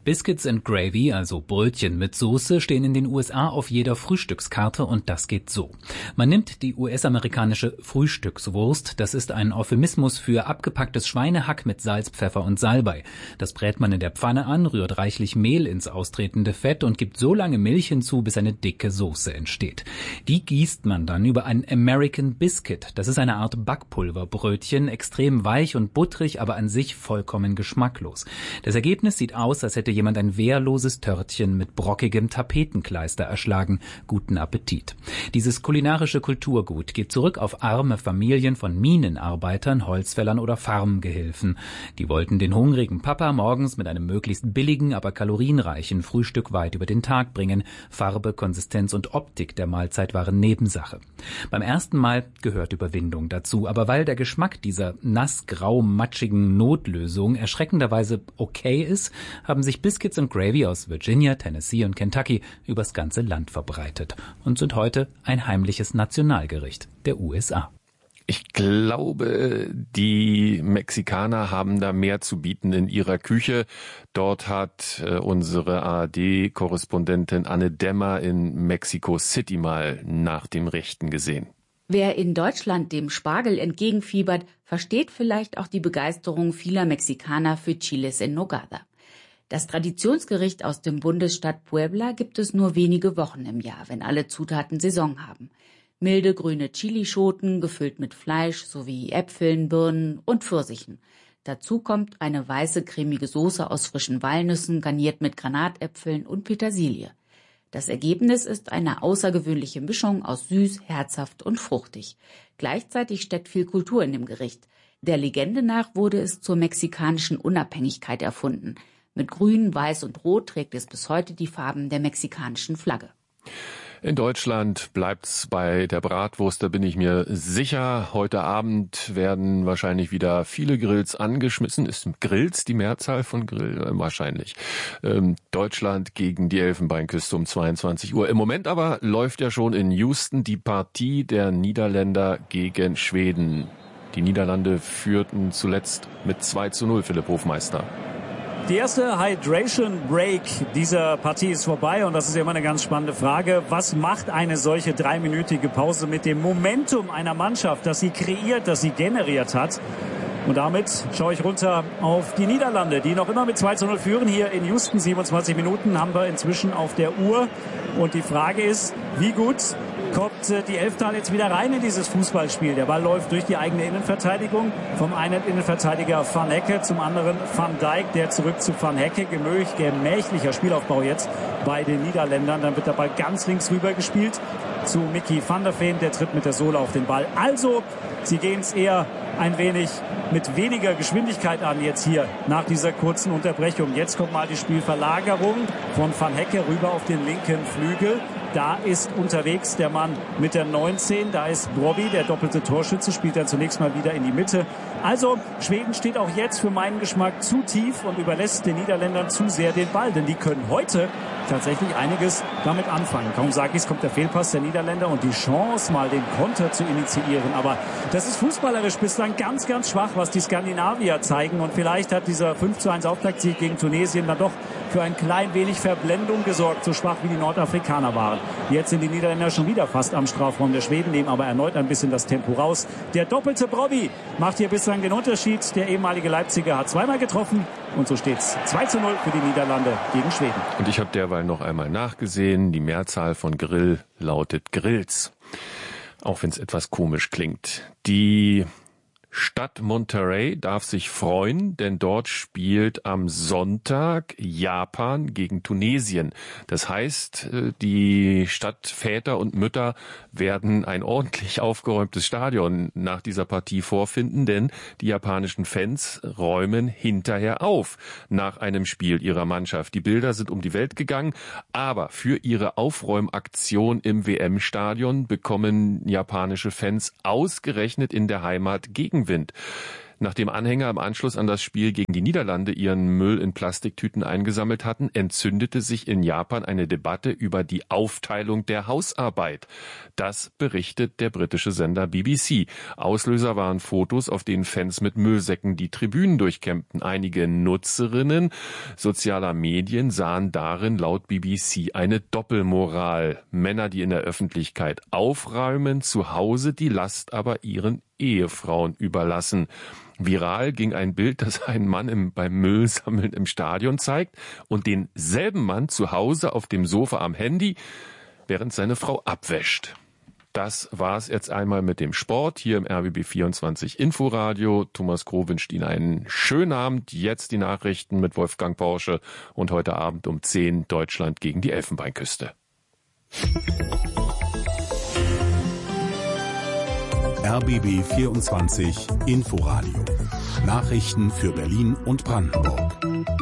Biscuits and Gravy, also Brötchen mit Soße, stehen in den U S A auf jeder Frühstückskarte und das geht so. Man nimmt die U S-amerikanische Frühstückswurst, das ist ein Euphemismus für abgepacktes Schweinehack mit Salz, Pfeffer und Salbei. Das brät man in der Pfanne an, rührt reichlich Mehl ins austretende Fett und gibt so lange Milch hinzu, bis eine dicke Soße entsteht. Die gießt man dann über ein American Biscuit, das ist eine Art Backpulverbrötchen, extrem weich und butterig, aber an sich vollkommen geschmacklos. Das Ergebnis sieht aus, als hätte jemand ein wehrloses Törtchen mit brockigem Tapetenkleister erschlagen. Guten Appetit. Dieses kulinarische Kulturgut geht zurück auf arme Familien von Minenarbeitern, Holzfällern oder Farmgehilfen. Die wollten den hungrigen Papa morgens mit einem möglichst billigen, aber kalorienreichen Frühstück weit über den Tag bringen. Farbe, Konsistenz und Optik der Mahlzeit waren Nebensache. Beim ersten Mal gehört Überwindung dazu, aber weil der Geschmack dieser nass-grau-matschigen Notlösung erschreckenderweise okay ist, haben sich Biscuits and Gravy aus Virginia, Tennessee und Kentucky übers ganze Land verbreitet und sind heute ein heimliches Nationalgericht der U S A. Ich glaube, die Mexikaner haben da mehr zu bieten in ihrer Küche. Dort hat äh, unsere A R D-Korrespondentin Anne Dämmer in Mexico City mal nach dem Rechten gesehen. Wer in Deutschland dem Spargel entgegenfiebert, versteht vielleicht auch die Begeisterung vieler Mexikaner für Chiles en Nogada. Das Traditionsgericht aus dem Bundesstaat Puebla gibt es nur wenige Wochen im Jahr, wenn alle Zutaten Saison haben. Milde grüne Chilischoten, gefüllt mit Fleisch sowie Äpfeln, Birnen und Pfirsichen. Dazu kommt eine weiße cremige Soße aus frischen Walnüssen, garniert mit Granatäpfeln und Petersilie. Das Ergebnis ist eine außergewöhnliche Mischung aus süß, herzhaft und fruchtig. Gleichzeitig steckt viel Kultur in dem Gericht. Der Legende nach wurde es zur mexikanischen Unabhängigkeit erfunden. Mit Grün, Weiß und Rot trägt es bis heute die Farben der mexikanischen Flagge. In Deutschland bleibt's bei der Bratwurst, da bin ich mir sicher. Heute Abend werden wahrscheinlich wieder viele Grills angeschmissen. Ist Grills die Mehrzahl von Grill? Wahrscheinlich. Ähm, Deutschland gegen die Elfenbeinküste um zweiundzwanzig Uhr. Im Moment aber läuft ja schon in Houston die Partie der Niederländer gegen Schweden. Die Niederlande führten zuletzt mit zwei zu null, Philipp Hofmeister. Die erste Hydration Break dieser Partie ist vorbei und das ist immer eine ganz spannende Frage. Was macht eine solche dreiminütige Pause mit dem Momentum einer Mannschaft, das sie kreiert, das sie generiert hat? Und damit schaue ich runter auf die Niederlande, die noch immer mit zwei zu null führen. Hier in Houston, siebenundzwanzig Minuten haben wir inzwischen auf der Uhr. Und die Frage ist, wie gut kommt die Elftal jetzt wieder rein in dieses Fußballspiel? Der Ball läuft durch die eigene Innenverteidigung. Vom einen Innenverteidiger Van Hecke, zum anderen Van Dijk, der zurück zu Van Hecke. Gemächlich, gemächlicher Spielaufbau jetzt bei den Niederländern. Dann wird der Ball ganz links rüber gespielt zu Mickey van der Veen. Der tritt mit der Sohle auf den Ball. Also, sie gehen es eher ein wenig mit weniger Geschwindigkeit an jetzt hier nach dieser kurzen Unterbrechung. Jetzt kommt mal die Spielverlagerung von Van Hecke rüber auf den linken Flügel. Da ist unterwegs der Mann mit der neunzehn. Da ist Brobbey, der doppelte Torschütze, spielt dann zunächst mal wieder in die Mitte. Also Schweden steht auch jetzt für meinen Geschmack zu tief und überlässt den Niederländern zu sehr den Ball. Denn die können heute tatsächlich einiges damit anfangen. Kaum sag ich's, kommt der Fehlpass der Niederländer und die Chance, mal den Konter zu initiieren. Aber das ist fußballerisch bislang ganz, ganz schwach, was die Skandinavier zeigen. Und vielleicht hat dieser fünf zu eins Auftaktsieg gegen Tunesien dann doch für ein klein wenig Verblendung gesorgt, so schwach wie die Nordafrikaner waren. Jetzt sind die Niederländer schon wieder fast am Strafraum der Schweden, nehmen aber erneut ein bisschen das Tempo raus. Der doppelte Brobbey macht hier bislang den Unterschied. Der ehemalige Leipziger hat zweimal getroffen und so steht's zwei zu null für die Niederlande gegen Schweden. Und ich habe derweil noch einmal nachgesehen. Die Mehrzahl von Grill lautet Grills. Auch wenn es etwas komisch klingt. Die Stadt Monterrey darf sich freuen, denn dort spielt am Sonntag Japan gegen Tunesien. Das heißt, die Stadtväter und Mütter werden ein ordentlich aufgeräumtes Stadion nach dieser Partie vorfinden, denn die japanischen Fans räumen hinterher auf nach einem Spiel ihrer Mannschaft. Die Bilder sind um die Welt gegangen, aber für ihre Aufräumaktion im W M-Stadion bekommen japanische Fans ausgerechnet in der Heimat gegen Wind. Nachdem Anhänger im Anschluss an das Spiel gegen die Niederlande ihren Müll in Plastiktüten eingesammelt hatten, entzündete sich in Japan eine Debatte über die Aufteilung der Hausarbeit. Das berichtet der britische Sender B B C. Auslöser waren Fotos, auf denen Fans mit Müllsäcken die Tribünen durchkämmten. Einige Nutzerinnen sozialer Medien sahen darin laut B B C eine Doppelmoral. Männer, die in der Öffentlichkeit aufräumen, zu Hause die Last aber ihren Ehefrauen überlassen. Viral ging ein Bild, das einen Mann im, beim Müllsammeln im Stadion zeigt und denselben Mann zu Hause auf dem Sofa am Handy, während seine Frau abwäscht. Das war's jetzt einmal mit dem Sport hier im R B B vierundzwanzig Inforadio. Thomas Kroh wünscht Ihnen einen schönen Abend. Jetzt die Nachrichten mit Wolfgang Porsche und heute Abend um zehn Deutschland gegen die Elfenbeinküste. R B B vierundzwanzig Inforadio. Nachrichten für Berlin und Brandenburg.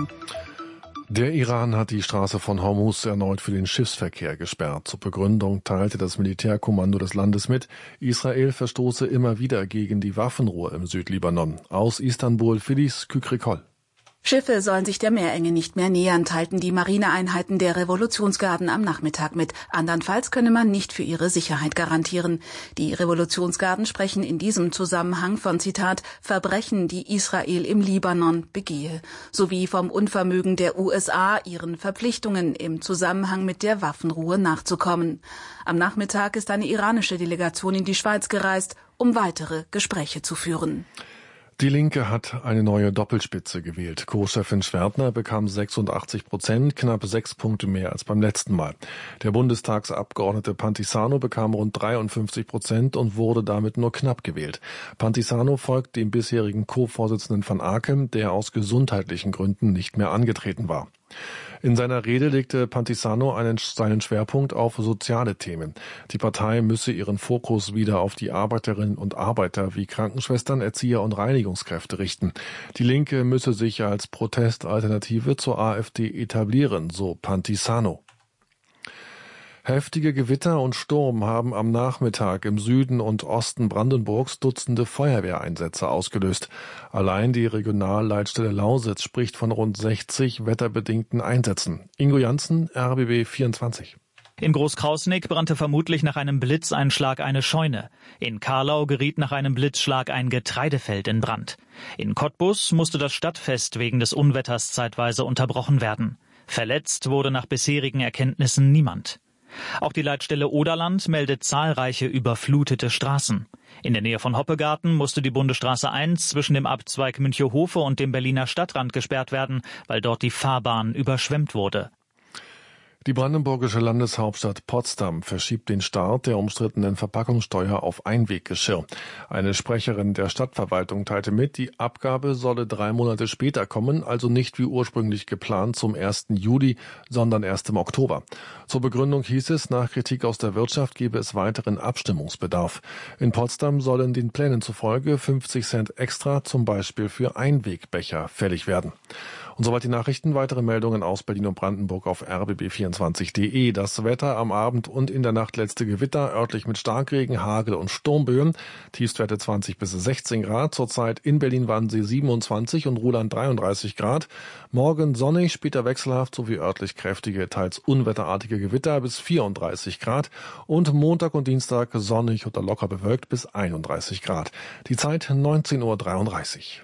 Der Iran hat die Straße von Hormuz erneut für den Schiffsverkehr gesperrt. Zur Begründung teilte das Militärkommando des Landes mit, Israel verstoße immer wieder gegen die Waffenruhe im Südlibanon. Aus Istanbul Filiz Kükrikol. Schiffe sollen sich der Meerenge nicht mehr nähern, teilten die Marineeinheiten der Revolutionsgarden am Nachmittag mit. Andernfalls könne man nicht für ihre Sicherheit garantieren. Die Revolutionsgarden sprechen in diesem Zusammenhang von, Zitat, Verbrechen, die Israel im Libanon begehe, sowie vom Unvermögen der U S A, ihren Verpflichtungen im Zusammenhang mit der Waffenruhe nachzukommen. Am Nachmittag ist eine iranische Delegation in die Schweiz gereist, um weitere Gespräche zu führen. Die Linke hat eine neue Doppelspitze gewählt. Co-Chefin Schwertner bekam sechsundachtzig Prozent, knapp sechs Punkte mehr als beim letzten Mal. Der Bundestagsabgeordnete Pantisano bekam rund dreiundfünfzig Prozent und wurde damit nur knapp gewählt. Pantisano folgt dem bisherigen Co-Vorsitzenden van Aken, der aus gesundheitlichen Gründen nicht mehr angetreten war. In seiner Rede legte Pantisano einen, seinen Schwerpunkt auf soziale Themen. Die Partei müsse ihren Fokus wieder auf die Arbeiterinnen und Arbeiter wie Krankenschwestern, Erzieher und Reinigungskräfte richten. Die Linke müsse sich als Protestalternative zur AfD etablieren, so Pantisano. Heftige Gewitter und Sturm haben am Nachmittag im Süden und Osten Brandenburgs Dutzende Feuerwehreinsätze ausgelöst. Allein die Regionalleitstelle Lausitz spricht von rund sechzig wetterbedingten Einsätzen. Ingo Janssen, R B B vierundzwanzig. In Großkrausnick brannte vermutlich nach einem Blitzeinschlag eine Scheune. In Karlau geriet nach einem Blitzschlag ein Getreidefeld in Brand. In Cottbus musste das Stadtfest wegen des Unwetters zeitweise unterbrochen werden. Verletzt wurde nach bisherigen Erkenntnissen niemand. Auch die Leitstelle Oderland meldet zahlreiche überflutete Straßen. In der Nähe von Hoppegarten musste die Bundesstraße eins zwischen dem Abzweig Münchehofe und dem Berliner Stadtrand gesperrt werden, weil dort die Fahrbahn überschwemmt wurde. Die brandenburgische Landeshauptstadt Potsdam verschiebt den Start der umstrittenen Verpackungssteuer auf Einweggeschirr. Eine Sprecherin der Stadtverwaltung teilte mit, die Abgabe solle drei Monate später kommen, also nicht wie ursprünglich geplant zum ersten Juli, sondern erst im Oktober. Zur Begründung hieß es, nach Kritik aus der Wirtschaft gebe es weiteren Abstimmungsbedarf. In Potsdam sollen den Plänen zufolge fünfzig Cent extra zum Beispiel für Einwegbecher fällig werden. Und soweit die Nachrichten. Weitere Meldungen aus Berlin und Brandenburg auf r b b vierundzwanzig punkt de. Das Wetter am Abend und in der Nacht letzte Gewitter, örtlich mit Starkregen, Hagel und Sturmböen. Tiefstwerte zwanzig bis sechzehn Grad. Zurzeit in Berlin-Wannsee siebenundzwanzig und Ruhland dreiunddreißig Grad. Morgen sonnig, später wechselhaft sowie örtlich kräftige, teils unwetterartige Gewitter bis vierunddreißig Grad. Und Montag und Dienstag sonnig oder locker bewölkt bis einunddreißig Grad. Die Zeit neunzehn Uhr dreiunddreißig.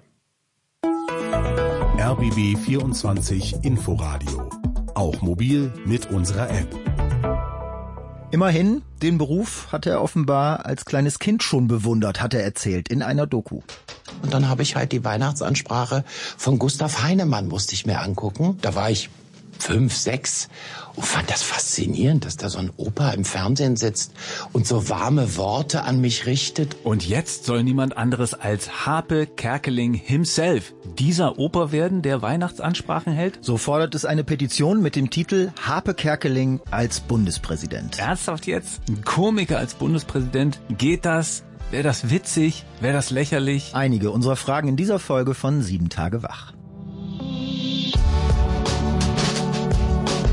R B B vierundzwanzig Inforadio. Auch mobil mit unserer App. Immerhin, den Beruf hat er offenbar als kleines Kind schon bewundert, hat er erzählt in einer Doku. Und dann habe ich halt die Weihnachtsansprache von Gustav Heinemann, musste ich mir angucken. Da war ich fünf, sechs und fand das faszinierend, dass da so ein Opa im Fernsehen sitzt und so warme Worte an mich richtet. Und jetzt soll niemand anderes als Harpe Kerkeling himself dieser Opa werden, der Weihnachtsansprachen hält? So fordert es eine Petition mit dem Titel Harpe Kerkeling als Bundespräsident. Ernsthaft jetzt? Ein Komiker als Bundespräsident? Geht das? Wäre das witzig? Wäre das lächerlich? Einige unserer Fragen in dieser Folge von Sieben Tage Wach.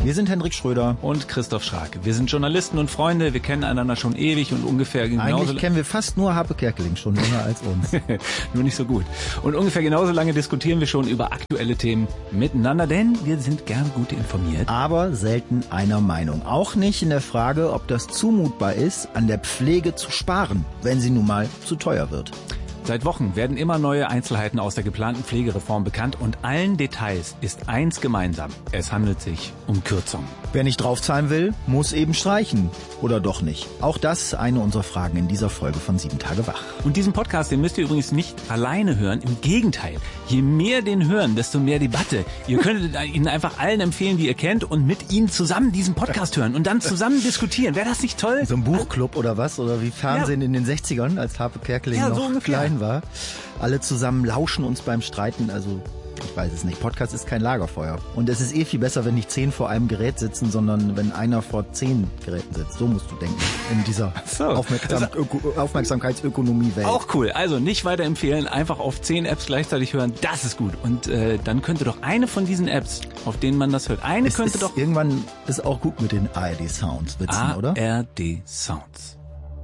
Wir sind Hendrik Schröder und Christoph Schrag. Wir sind Journalisten und Freunde, wir kennen einander schon ewig und ungefähr genauso... Eigentlich kennen wir fast nur Harpe Kerkeling, schon länger als uns. Nur nicht so gut. Und ungefähr genauso lange diskutieren wir schon über aktuelle Themen miteinander, denn wir sind gern gut informiert. Aber selten einer Meinung. Auch nicht in der Frage, ob das zumutbar ist, an der Pflege zu sparen, wenn sie nun mal zu teuer wird. Seit Wochen werden immer neue Einzelheiten aus der geplanten Pflegereform bekannt und allen Details ist eins gemeinsam. Es handelt sich um Kürzungen. Wer nicht draufzahlen will, muss eben streichen. Oder doch nicht? Auch das eine unserer Fragen in dieser Folge von Sieben Tage Wach. Und diesen Podcast, den müsst ihr übrigens nicht alleine hören. Im Gegenteil, je mehr den hören, desto mehr Debatte. Ihr könntet ihn einfach allen empfehlen, die ihr kennt und mit ihnen zusammen diesen Podcast hören und dann zusammen diskutieren. Wäre das nicht toll? So ein Buchclub oder was? Oder wie Fernsehen ja. in den sechzigern, als Harpe Kerkeling ja, noch so klein war. Alle zusammen lauschen uns beim Streiten, also ich weiß es nicht. Podcast ist kein Lagerfeuer. Und es ist eh viel besser, wenn nicht zehn vor einem Gerät sitzen, sondern wenn einer vor zehn Geräten sitzt. So musst du denken in dieser so. Aufmerksam- Öko- Aufmerksamkeitsökonomie-Welt. Auch cool. Also nicht weiterempfehlen, einfach auf zehn Apps gleichzeitig hören. Das ist gut. Und äh, dann könnte doch eine von diesen Apps, auf denen man das hört, eine es könnte ist doch... Irgendwann ist auch gut mit den A R D-Sounds witzen, oder? A R D-Sounds.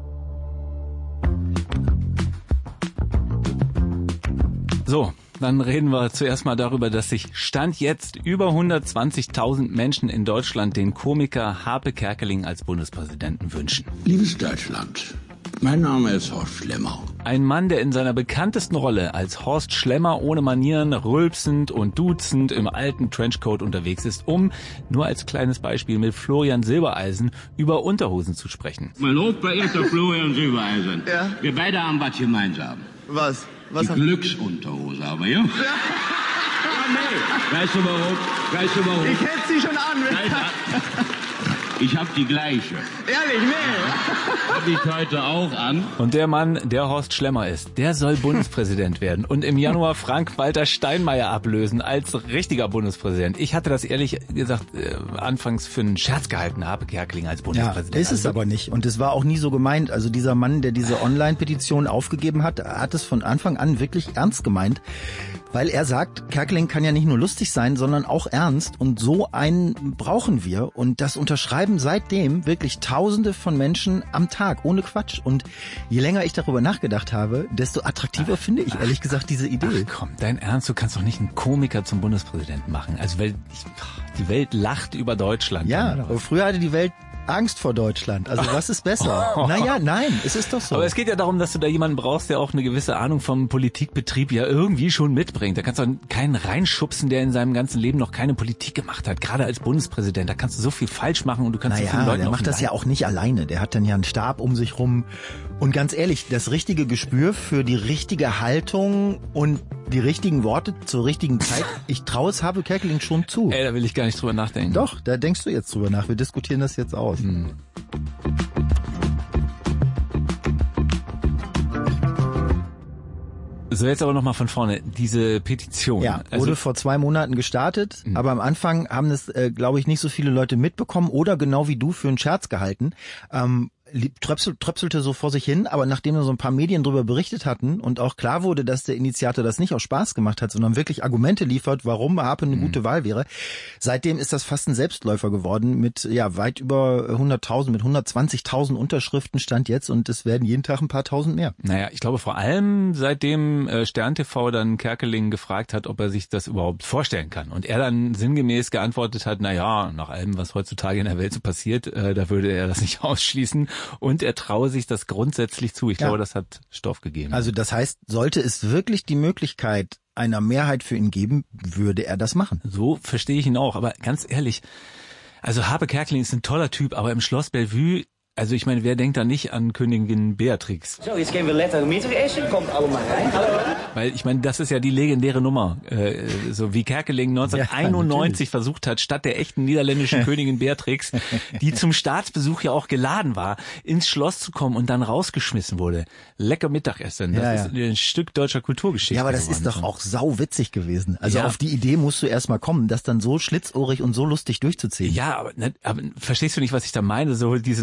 So, dann reden wir zuerst mal darüber, dass sich Stand jetzt über hundertzwanzigtausend Menschen in Deutschland den Komiker Harpe Kerkeling als Bundespräsidenten wünschen. Liebes Deutschland, mein Name ist Horst Schlemmer. Ein Mann, der in seiner bekanntesten Rolle als Horst Schlemmer ohne Manieren, rülpsend und duzend im alten Trenchcoat unterwegs ist, um, nur als kleines Beispiel, mit Florian Silbereisen über Unterhosen zu sprechen. Mein hochverehrter Florian Silbereisen, ja? Wir beide haben was gemeinsam. Was? Was die Glücksunterhose aber, ja? Ja. Nee. Weißt du warum? Weißt du warum? Ich hätte sie schon an. Ich hab die gleiche. Ehrlich, nee. Hab ich heute auch an. Und der Mann, der Horst Schlemmer ist, der soll Bundespräsident werden und im Januar Frank-Walter Steinmeier ablösen als richtiger Bundespräsident. Ich hatte das ehrlich gesagt äh, anfangs für einen Scherz gehalten, Harpe Kerkeling als Bundespräsident. Ja, ist es also, aber nicht. Und es war auch nie so gemeint. Also dieser Mann, der diese Online-Petition aufgegeben hat, hat es von Anfang an wirklich ernst gemeint. Weil er sagt, Kerkeling kann ja nicht nur lustig sein, sondern auch ernst. Und so einen brauchen wir. Und das unterschreiben seitdem wirklich Tausende von Menschen am Tag, ohne Quatsch. Und je länger ich darüber nachgedacht habe, desto attraktiver ach, finde ich ach, ehrlich gesagt diese Idee. Ach komm, dein Ernst, du kannst doch nicht einen Komiker zum Bundespräsidenten machen. Also weil die Welt lacht über Deutschland. Ja, aber früher hatte die Welt Angst vor Deutschland. Also was ist besser? Oh. Naja, nein, es ist doch so. Aber es geht ja darum, dass du da jemanden brauchst, der auch eine gewisse Ahnung vom Politikbetrieb ja irgendwie schon mitbringt. Da kannst du keinen reinschubsen, der in seinem ganzen Leben noch keine Politik gemacht hat. Gerade als Bundespräsident, da kannst du so viel falsch machen und du kannst naja, so vielen Leuten der macht das ja auch nicht alleine. Der hat dann ja einen Stab um sich rum. Und ganz ehrlich, das richtige Gespür für die richtige Haltung und die richtigen Worte zur richtigen Zeit, ich traue es Harpe Kerkeling schon zu. Ey, da will ich gar nicht drüber nachdenken. Doch, da denkst du jetzt drüber nach. Wir diskutieren das jetzt aus. Hm. So, jetzt aber nochmal von vorne. Diese Petition. Ja, wurde also, vor zwei Monaten gestartet, mhm. aber am Anfang haben es, äh, glaube ich, nicht so viele Leute mitbekommen oder genau wie du für einen Scherz gehalten. Ähm, Tröpsel, tröpselte so vor sich hin, aber nachdem da so ein paar Medien drüber berichtet hatten und auch klar wurde, dass der Initiator das nicht aus Spaß gemacht hat, sondern wirklich Argumente liefert, warum Harpe eine mhm. gute Wahl wäre, seitdem ist das fast ein Selbstläufer geworden mit ja weit über hunderttausend, mit hundertzwanzigtausend Unterschriften stand jetzt und es werden jeden Tag ein paar tausend mehr. Naja, ich glaube vor allem seitdem äh, Stern T V dann Kerkeling gefragt hat, ob er sich das überhaupt vorstellen kann und er dann sinngemäß geantwortet hat, na ja, nach allem, was heutzutage in der Welt so passiert, äh, da würde er das nicht ausschließen. Und er traue sich das grundsätzlich zu. Ich ja. glaube, das hat Stoff gegeben. Also das heißt, sollte es wirklich die Möglichkeit einer Mehrheit für ihn geben, würde er das machen. So verstehe ich ihn auch. Aber ganz ehrlich, also Harpe Kerkeling ist ein toller Typ, aber im Schloss Bellevue, also ich meine, wer denkt da nicht an Königin Beatrix? So, jetzt gehen wir lecker Mittag essen, kommt alle mal rein. Hallo. Weil ich meine, das ist ja die legendäre Nummer, äh, so wie Kerkeling neunzehnhunderteinundneunzig ja, versucht hat, statt der echten niederländischen Königin Beatrix, die zum Staatsbesuch ja auch geladen war, ins Schloss zu kommen und dann rausgeschmissen wurde. Lecker Mittagessen, das ja, ja. ist ein Stück deutscher Kulturgeschichte. Ja, aber das ist doch auch sau witzig gewesen. Also ja. auf die Idee musst du erst mal kommen, das dann so schlitzohrig und so lustig durchzuziehen. Ja, aber, ne, aber verstehst du nicht, was ich da meine? So diesen Full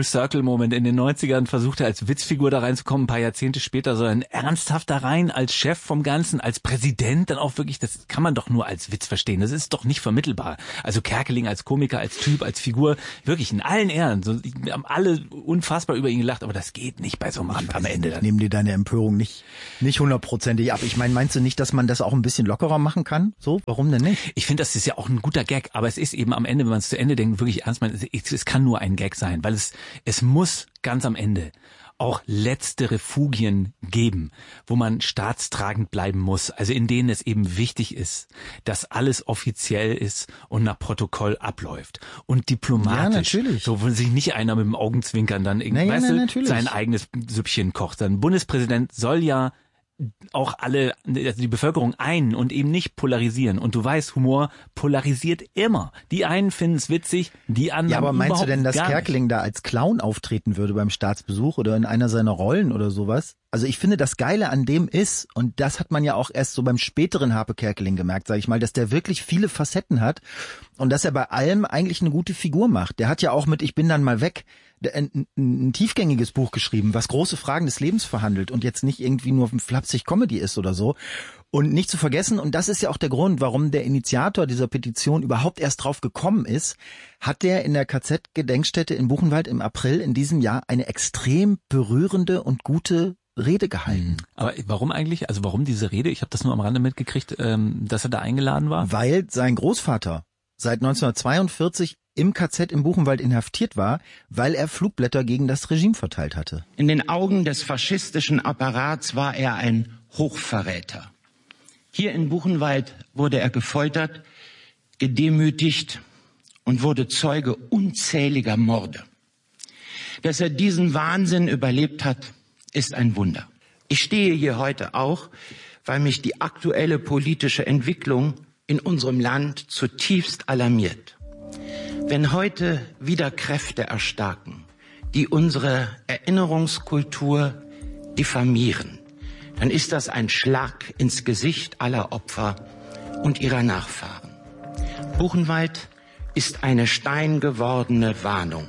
Circle-Moment. In den neunzigern versucht er als Witzfigur da reinzukommen, ein paar Jahrzehnte später soll er ernsthaft da rein, als Chef vom Ganzen, als Präsident dann auch wirklich, das kann man doch nur als Witz verstehen, das ist doch nicht vermittelbar. Also Kerkeling als Komiker, als Typ, als Figur, wirklich in allen Ehren, so, wir haben alle unfassbar über ihn gelacht, aber das geht nicht bei so einem Amt am Ende. Ich nehme dir deine Empörung nicht nicht hundertprozentig ab. Ich meine, meinst du nicht, dass man das auch ein bisschen lockerer machen kann? So, warum denn nicht? Ich finde, das ist ja auch ein guter Gag, aber es ist eben am Ende, wenn man es zu Ende denkt, wirklich ernst meint, es, es kann nur ein Gag sein, weil es es muss ganz am Ende auch letzte Refugien geben, wo man staatstragend bleiben muss, also in denen es eben wichtig ist, dass alles offiziell ist und nach Protokoll abläuft und diplomatisch, ja, natürlich. so wo sich nicht einer mit dem Augenzwinkern dann irgendwie naja, weißt na, du, sein eigenes Süppchen kocht. Sein Bundespräsident soll ja auch alle, also die Bevölkerung ein und eben nicht polarisieren. Und du weißt, Humor polarisiert immer. Die einen finden es witzig, die anderen Ja, aber meinst überhaupt du denn, dass gar Kerkeling nicht. da als Clown auftreten würde beim Staatsbesuch oder in einer seiner Rollen oder sowas? Also ich finde, das Geile an dem ist, und das hat man ja auch erst so beim späteren Harpe Kerkeling gemerkt, sage ich mal, dass der wirklich viele Facetten hat und dass er bei allem eigentlich eine gute Figur macht. Der hat ja auch mit Ich bin dann mal weg ein, ein, ein tiefgängiges Buch geschrieben, was große Fragen des Lebens verhandelt und jetzt nicht irgendwie nur flapsig Comedy ist oder so. Und nicht zu vergessen, und das ist ja auch der Grund, warum der Initiator dieser Petition überhaupt erst drauf gekommen ist, hat der in der K Z-Gedenkstätte in Buchenwald im April in diesem Jahr eine extrem berührende und gute Rede gehalten. Aber warum eigentlich? Also warum diese Rede? Ich habe das nur am Rande mitgekriegt, ähm, dass er da eingeladen war. Weil sein Großvater seit neunzehnhundertzweiundvierzig im K Z im Buchenwald inhaftiert war, weil er Flugblätter gegen das Regime verteilt hatte. In den Augen des faschistischen Apparats war er ein Hochverräter. Hier in Buchenwald wurde er gefoltert, gedemütigt und wurde Zeuge unzähliger Morde. Dass er diesen Wahnsinn überlebt hat, ist ein Wunder. Ich stehe hier heute auch, weil mich die aktuelle politische Entwicklung in unserem Land zutiefst alarmiert. Wenn heute wieder Kräfte erstarken, die unsere Erinnerungskultur diffamieren, dann ist das ein Schlag ins Gesicht aller Opfer und ihrer Nachfahren. Buchenwald ist eine steingewordene Warnung.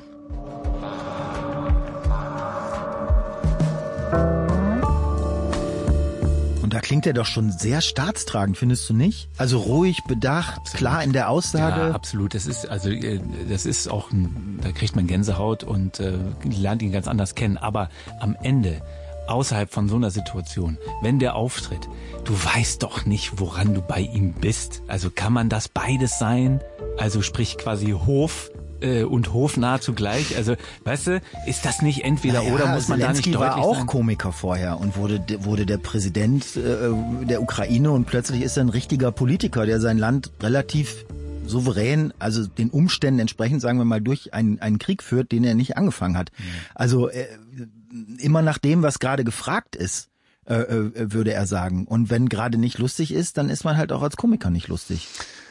Und da klingt er doch schon sehr staatstragend, findest du nicht? Also ruhig, bedacht, absolut. Klar in der Aussage. Ja, absolut. Das ist also das ist auch, ein, da kriegt man Gänsehaut und äh, lernt ihn ganz anders kennen. Aber am Ende, außerhalb von so einer Situation, wenn der auftritt, du weißt doch nicht, woran du bei ihm bist. Also kann man das beides sein? Also sprich quasi Hof und hofnah zugleich. Also, weißt du, ist das nicht entweder naja, oder, muss man Zelensky da nicht deutlich war auch sein? Komiker vorher und wurde wurde der Präsident äh, der Ukraine und plötzlich ist er ein richtiger Politiker, der sein Land relativ souverän, also den Umständen entsprechend, sagen wir mal, durch einen, einen Krieg führt, den er nicht angefangen hat. Mhm. Also äh, immer nach dem, was gerade gefragt ist, äh, äh, würde er sagen. Und wenn gerade nicht lustig ist, dann ist man halt auch als Komiker nicht lustig.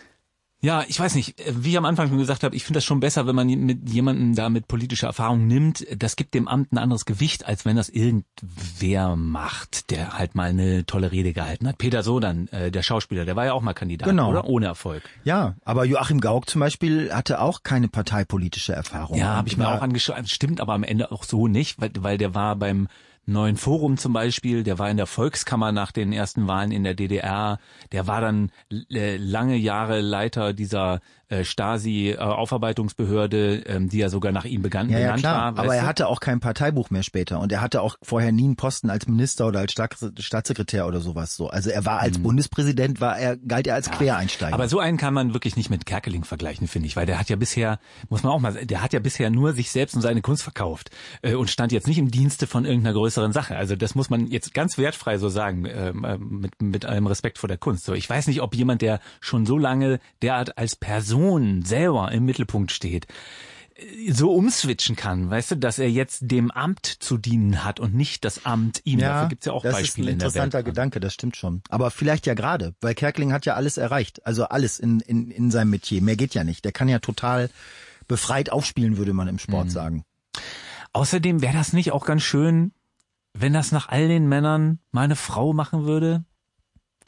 Ja, ich weiß nicht, wie ich am Anfang schon gesagt habe, ich finde das schon besser, wenn man mit jemandem da mit politischer Erfahrung nimmt. Das gibt dem Amt ein anderes Gewicht, als wenn das irgendwer macht, der halt mal eine tolle Rede gehalten hat. Peter Sodan, äh, der Schauspieler, der war ja auch mal Kandidat, genau. Oder? Ohne Erfolg. Ja, aber Joachim Gauck zum Beispiel hatte auch keine parteipolitische Erfahrung. Ja, habe ich mir auch angeschaut. Stimmt aber am Ende auch so nicht, weil, weil der war beim Neuen Forum zum Beispiel, der war in der Volkskammer nach den ersten Wahlen in der D D R, der war dann äh, lange Jahre Leiter dieser äh, Stasi-Aufarbeitungsbehörde, äh, die ja sogar nach ihm begann, ja, ja, benannt klar. war. Aber er hatte auch kein Parteibuch mehr später und er hatte auch vorher nie einen Posten als Minister oder als Staatssekretär oder sowas so. Also er war als mhm. Bundespräsident, war er galt er als ja, Quereinsteiger. Aber so einen kann man wirklich nicht mit Kerkeling vergleichen, finde ich, weil der hat ja bisher, muss man auch mal, der hat ja bisher nur sich selbst und seine Kunst verkauft äh, und stand jetzt nicht im Dienste von irgendeiner größeren Sache. Also das muss man jetzt ganz wertfrei so sagen, äh, mit, mit allem Respekt vor der Kunst. So, ich weiß nicht, ob jemand, der schon so lange derart als Person selber im Mittelpunkt steht, so umswitchen kann, weißt du, dass er jetzt dem Amt zu dienen hat und nicht das Amt ihm. Ja, dafür gibt's ja auch das Beispiele ist ein interessanter in der Welt. Gedanke, das stimmt schon. Aber vielleicht ja gerade, weil Kerkeling hat ja alles erreicht, also alles in, in, in seinem Metier. Mehr geht ja nicht. Der kann ja total befreit aufspielen, würde man im Sport mhm. sagen. Außerdem wäre das nicht auch ganz schön, wenn das nach all den Männern mal eine Frau machen würde?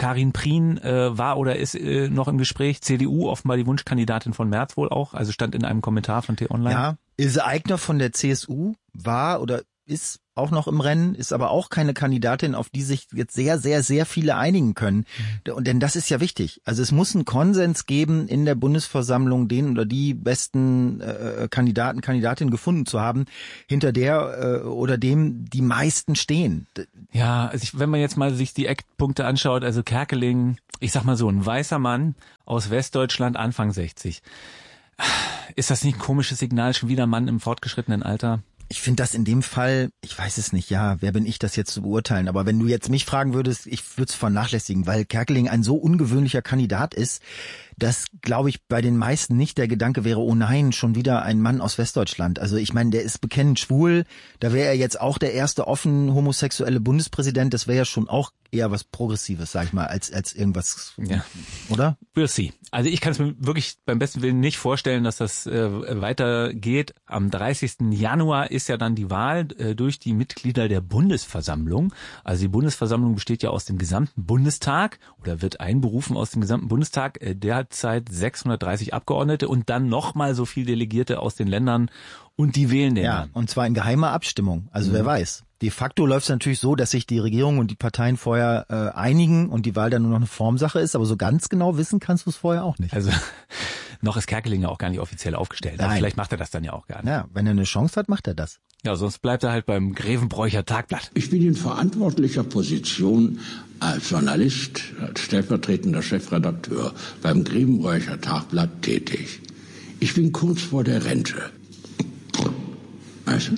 Karin Prien äh, war oder ist äh, noch im Gespräch. C D U, offenbar die Wunschkandidatin von Merz wohl auch. Also stand in einem Kommentar von T-Online. Ja, Ilse Aigner von der C S U war oder ist auch noch im Rennen, ist aber auch keine Kandidatin, auf die sich jetzt sehr, sehr, sehr viele einigen können. Und denn das ist ja wichtig. Also es muss einen Konsens geben in der Bundesversammlung, den oder die besten äh, Kandidaten, Kandidatinnen gefunden zu haben, hinter der äh, oder dem die meisten stehen. Ja, also ich, wenn man jetzt mal sich die Eckpunkte anschaut, also Kerkeling, ich sag mal so, ein weißer Mann aus Westdeutschland, Anfang sechzig. Ist das nicht ein komisches Signal, schon wieder ein Mann im fortgeschrittenen Alter? Ich finde das in dem Fall, ich weiß es nicht, ja, wer bin ich, das jetzt zu beurteilen, aber wenn du jetzt mich fragen würdest, ich würde es vernachlässigen, weil Kerkeling ein so ungewöhnlicher Kandidat ist, dass, glaube ich, bei den meisten nicht der Gedanke wäre, oh nein, schon wieder ein Mann aus Westdeutschland. Also ich meine, der ist bekennend schwul, da wäre er jetzt auch der erste offen homosexuelle Bundespräsident, das wäre ja schon auch eher was Progressives, sag ich mal, als als irgendwas, ja. Oder? We'll see. Also ich kann es mir wirklich beim besten Willen nicht vorstellen, dass das äh, weitergeht. Am dreißigsten Januar ist ja dann die Wahl äh, durch die Mitglieder der Bundesversammlung. Also die Bundesversammlung besteht ja aus dem gesamten Bundestag oder wird einberufen aus dem gesamten Bundestag. Äh, derzeit sechshundertdreißig Abgeordnete und dann nochmal so viel Delegierte aus den Ländern und die wählen den ja, dann. Und zwar in geheimer Abstimmung. Also mhm. wer weiß. De facto läuft es natürlich so, dass sich die Regierung und die Parteien vorher äh, einigen und die Wahl dann nur noch eine Formsache ist, aber so ganz genau wissen kannst du es vorher auch nicht. Also noch ist Kerkeling ja auch gar nicht offiziell aufgestellt. Also vielleicht macht er das dann ja auch gar nicht. Ja, wenn er eine Chance hat, macht er das. Ja, sonst bleibt er halt beim Grevenbroicher Tagblatt. Ich bin in verantwortlicher Position als Journalist, als stellvertretender Chefredakteur beim Grevenbroicher Tagblatt tätig. Ich bin kurz vor der Rente. Weißt du?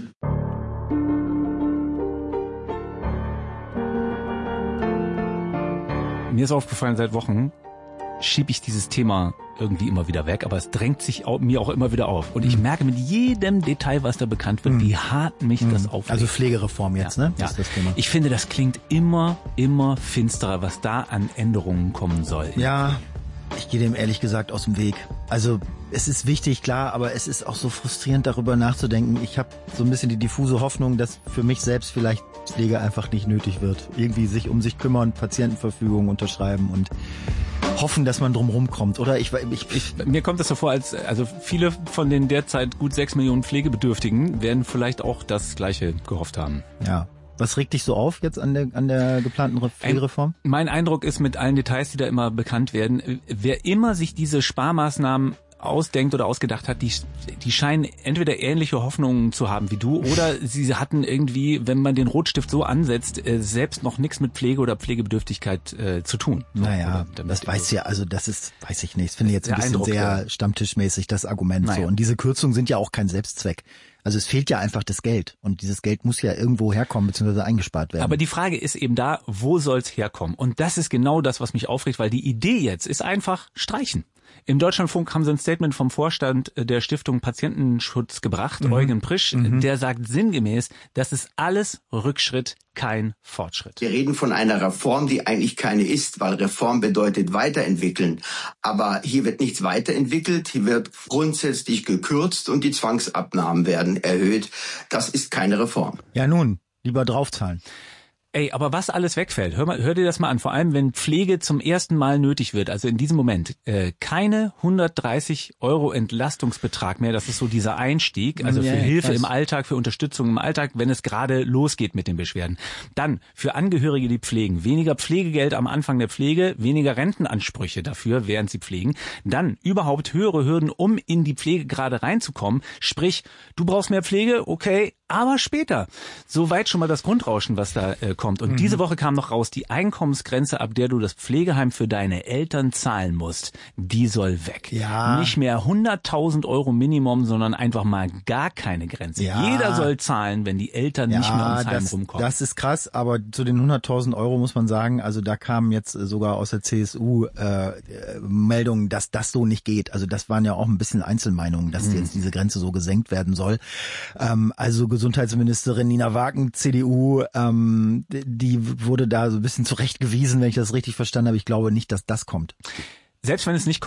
Mir ist aufgefallen, seit Wochen schiebe ich dieses Thema irgendwie immer wieder weg, aber es drängt sich auch, mir auch immer wieder auf. Und ich merke mit jedem Detail, was da bekannt wird, wie hart mich mhm. das aufregt. Also Pflegereform jetzt, ja, ne? Das ja. ist das Thema. Ich finde, das klingt immer, immer finsterer, was da an Änderungen kommen soll. Ja, ich gehe dem ehrlich gesagt aus dem Weg. Also es ist wichtig, klar, aber es ist auch so frustrierend, darüber nachzudenken. Ich habe so ein bisschen die diffuse Hoffnung, dass für mich selbst vielleicht Pflege einfach nicht nötig wird. Irgendwie sich um sich kümmern, Patientenverfügung unterschreiben und hoffen, dass man drum rumkommt, oder? Ich, ich, ich Mir kommt das so vor, als also viele von den derzeit gut sechs Millionen Pflegebedürftigen werden vielleicht auch das Gleiche gehofft haben. Ja. Was regt dich so auf jetzt an der an der geplanten Pflegereform? Ein, mein Eindruck ist mit allen Details, die da immer bekannt werden, wer immer sich diese Sparmaßnahmen ausdenkt oder ausgedacht hat, die die scheinen entweder ähnliche Hoffnungen zu haben wie du oder sie hatten irgendwie, wenn man den Rotstift so ansetzt, selbst noch nichts mit Pflege oder Pflegebedürftigkeit äh, zu tun. So, naja, das weiß ja, also das ist, weiß ich nicht, das finde ich jetzt ein bisschen Eindruck, sehr ja. stammtischmäßig, das Argument naja. so. Und diese Kürzungen sind ja auch kein Selbstzweck. Also es fehlt ja einfach das Geld und dieses Geld muss ja irgendwo herkommen bzw. eingespart werden. Aber die Frage ist eben da, wo soll es herkommen? Und das ist genau das, was mich aufregt, weil die Idee jetzt ist einfach streichen. Im Deutschlandfunk haben sie ein Statement vom Vorstand der Stiftung Patientenschutz gebracht, mhm. Eugen Prisch, mhm. der sagt sinngemäß, das ist alles Rückschritt, kein Fortschritt. Wir reden von einer Reform, die eigentlich keine ist, weil Reform bedeutet weiterentwickeln. Aber hier wird nichts weiterentwickelt, hier wird grundsätzlich gekürzt und die Zwangsabnahmen werden erhöht. Das ist keine Reform. Ja nun, lieber draufzahlen. Ey, aber was alles wegfällt, hör mal, hör dir das mal an, vor allem wenn Pflege zum ersten Mal nötig wird, also in diesem Moment, äh, keine hundertdreißig Euro Entlastungsbetrag mehr, das ist so dieser Einstieg, also für ja, Hilfe im Alltag, für Unterstützung im Alltag, wenn es gerade losgeht mit den Beschwerden. Dann für Angehörige, die pflegen, weniger Pflegegeld am Anfang der Pflege, weniger Rentenansprüche dafür, während sie pflegen. Dann überhaupt höhere Hürden, um in die Pflege gerade reinzukommen, sprich, du brauchst mehr Pflege, okay, aber später. Soweit schon mal das Grundrauschen, was da äh, kommt. Und mhm. diese Woche kam noch raus, die Einkommensgrenze, ab der du das Pflegeheim für deine Eltern zahlen musst, die soll weg. Ja. Nicht mehr hunderttausend Euro Minimum, sondern einfach mal gar keine Grenze. Ja. Jeder soll zahlen, wenn die Eltern ja, nicht mehr ums Heim das, rumkommen. Das ist krass, aber zu den hunderttausend Euro muss man sagen, also da kamen jetzt sogar aus der C S U äh, Meldungen, dass das so nicht geht. Also das waren ja auch ein bisschen Einzelmeinungen, dass mhm. jetzt diese Grenze so gesenkt werden soll. Ähm, also Gesundheitsministerin Nina Wagen, C D U, ähm, die wurde da so ein bisschen zurechtgewiesen, wenn ich das richtig verstanden habe. Ich glaube nicht, dass das kommt. Selbst wenn es nicht kommt,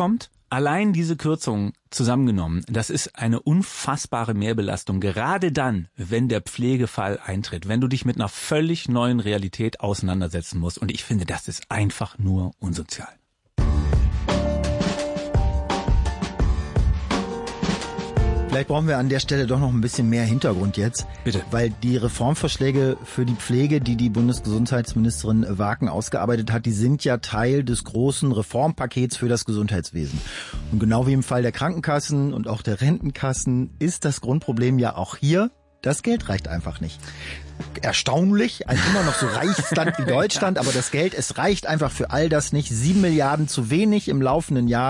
Allein diese Kürzungen zusammengenommen, das ist eine unfassbare Mehrbelastung, gerade dann, wenn der Pflegefall eintritt, wenn du dich mit einer völlig neuen Realität auseinandersetzen musst. Und ich finde, das ist einfach nur unsozial. Vielleicht brauchen wir an der Stelle doch noch ein bisschen mehr Hintergrund jetzt. Bitte. Weil die Reformvorschläge für die Pflege, die die Bundesgesundheitsministerin Waken ausgearbeitet hat, die sind ja Teil des großen Reformpakets für das Gesundheitswesen. Und genau wie im Fall der Krankenkassen und auch der Rentenkassen ist das Grundproblem ja auch hier, das Geld reicht einfach nicht. Erstaunlich, ein immer noch so reiches Land wie Deutschland, aber das Geld, es reicht einfach für all das nicht. Sieben Milliarden zu wenig im laufenden Jahr.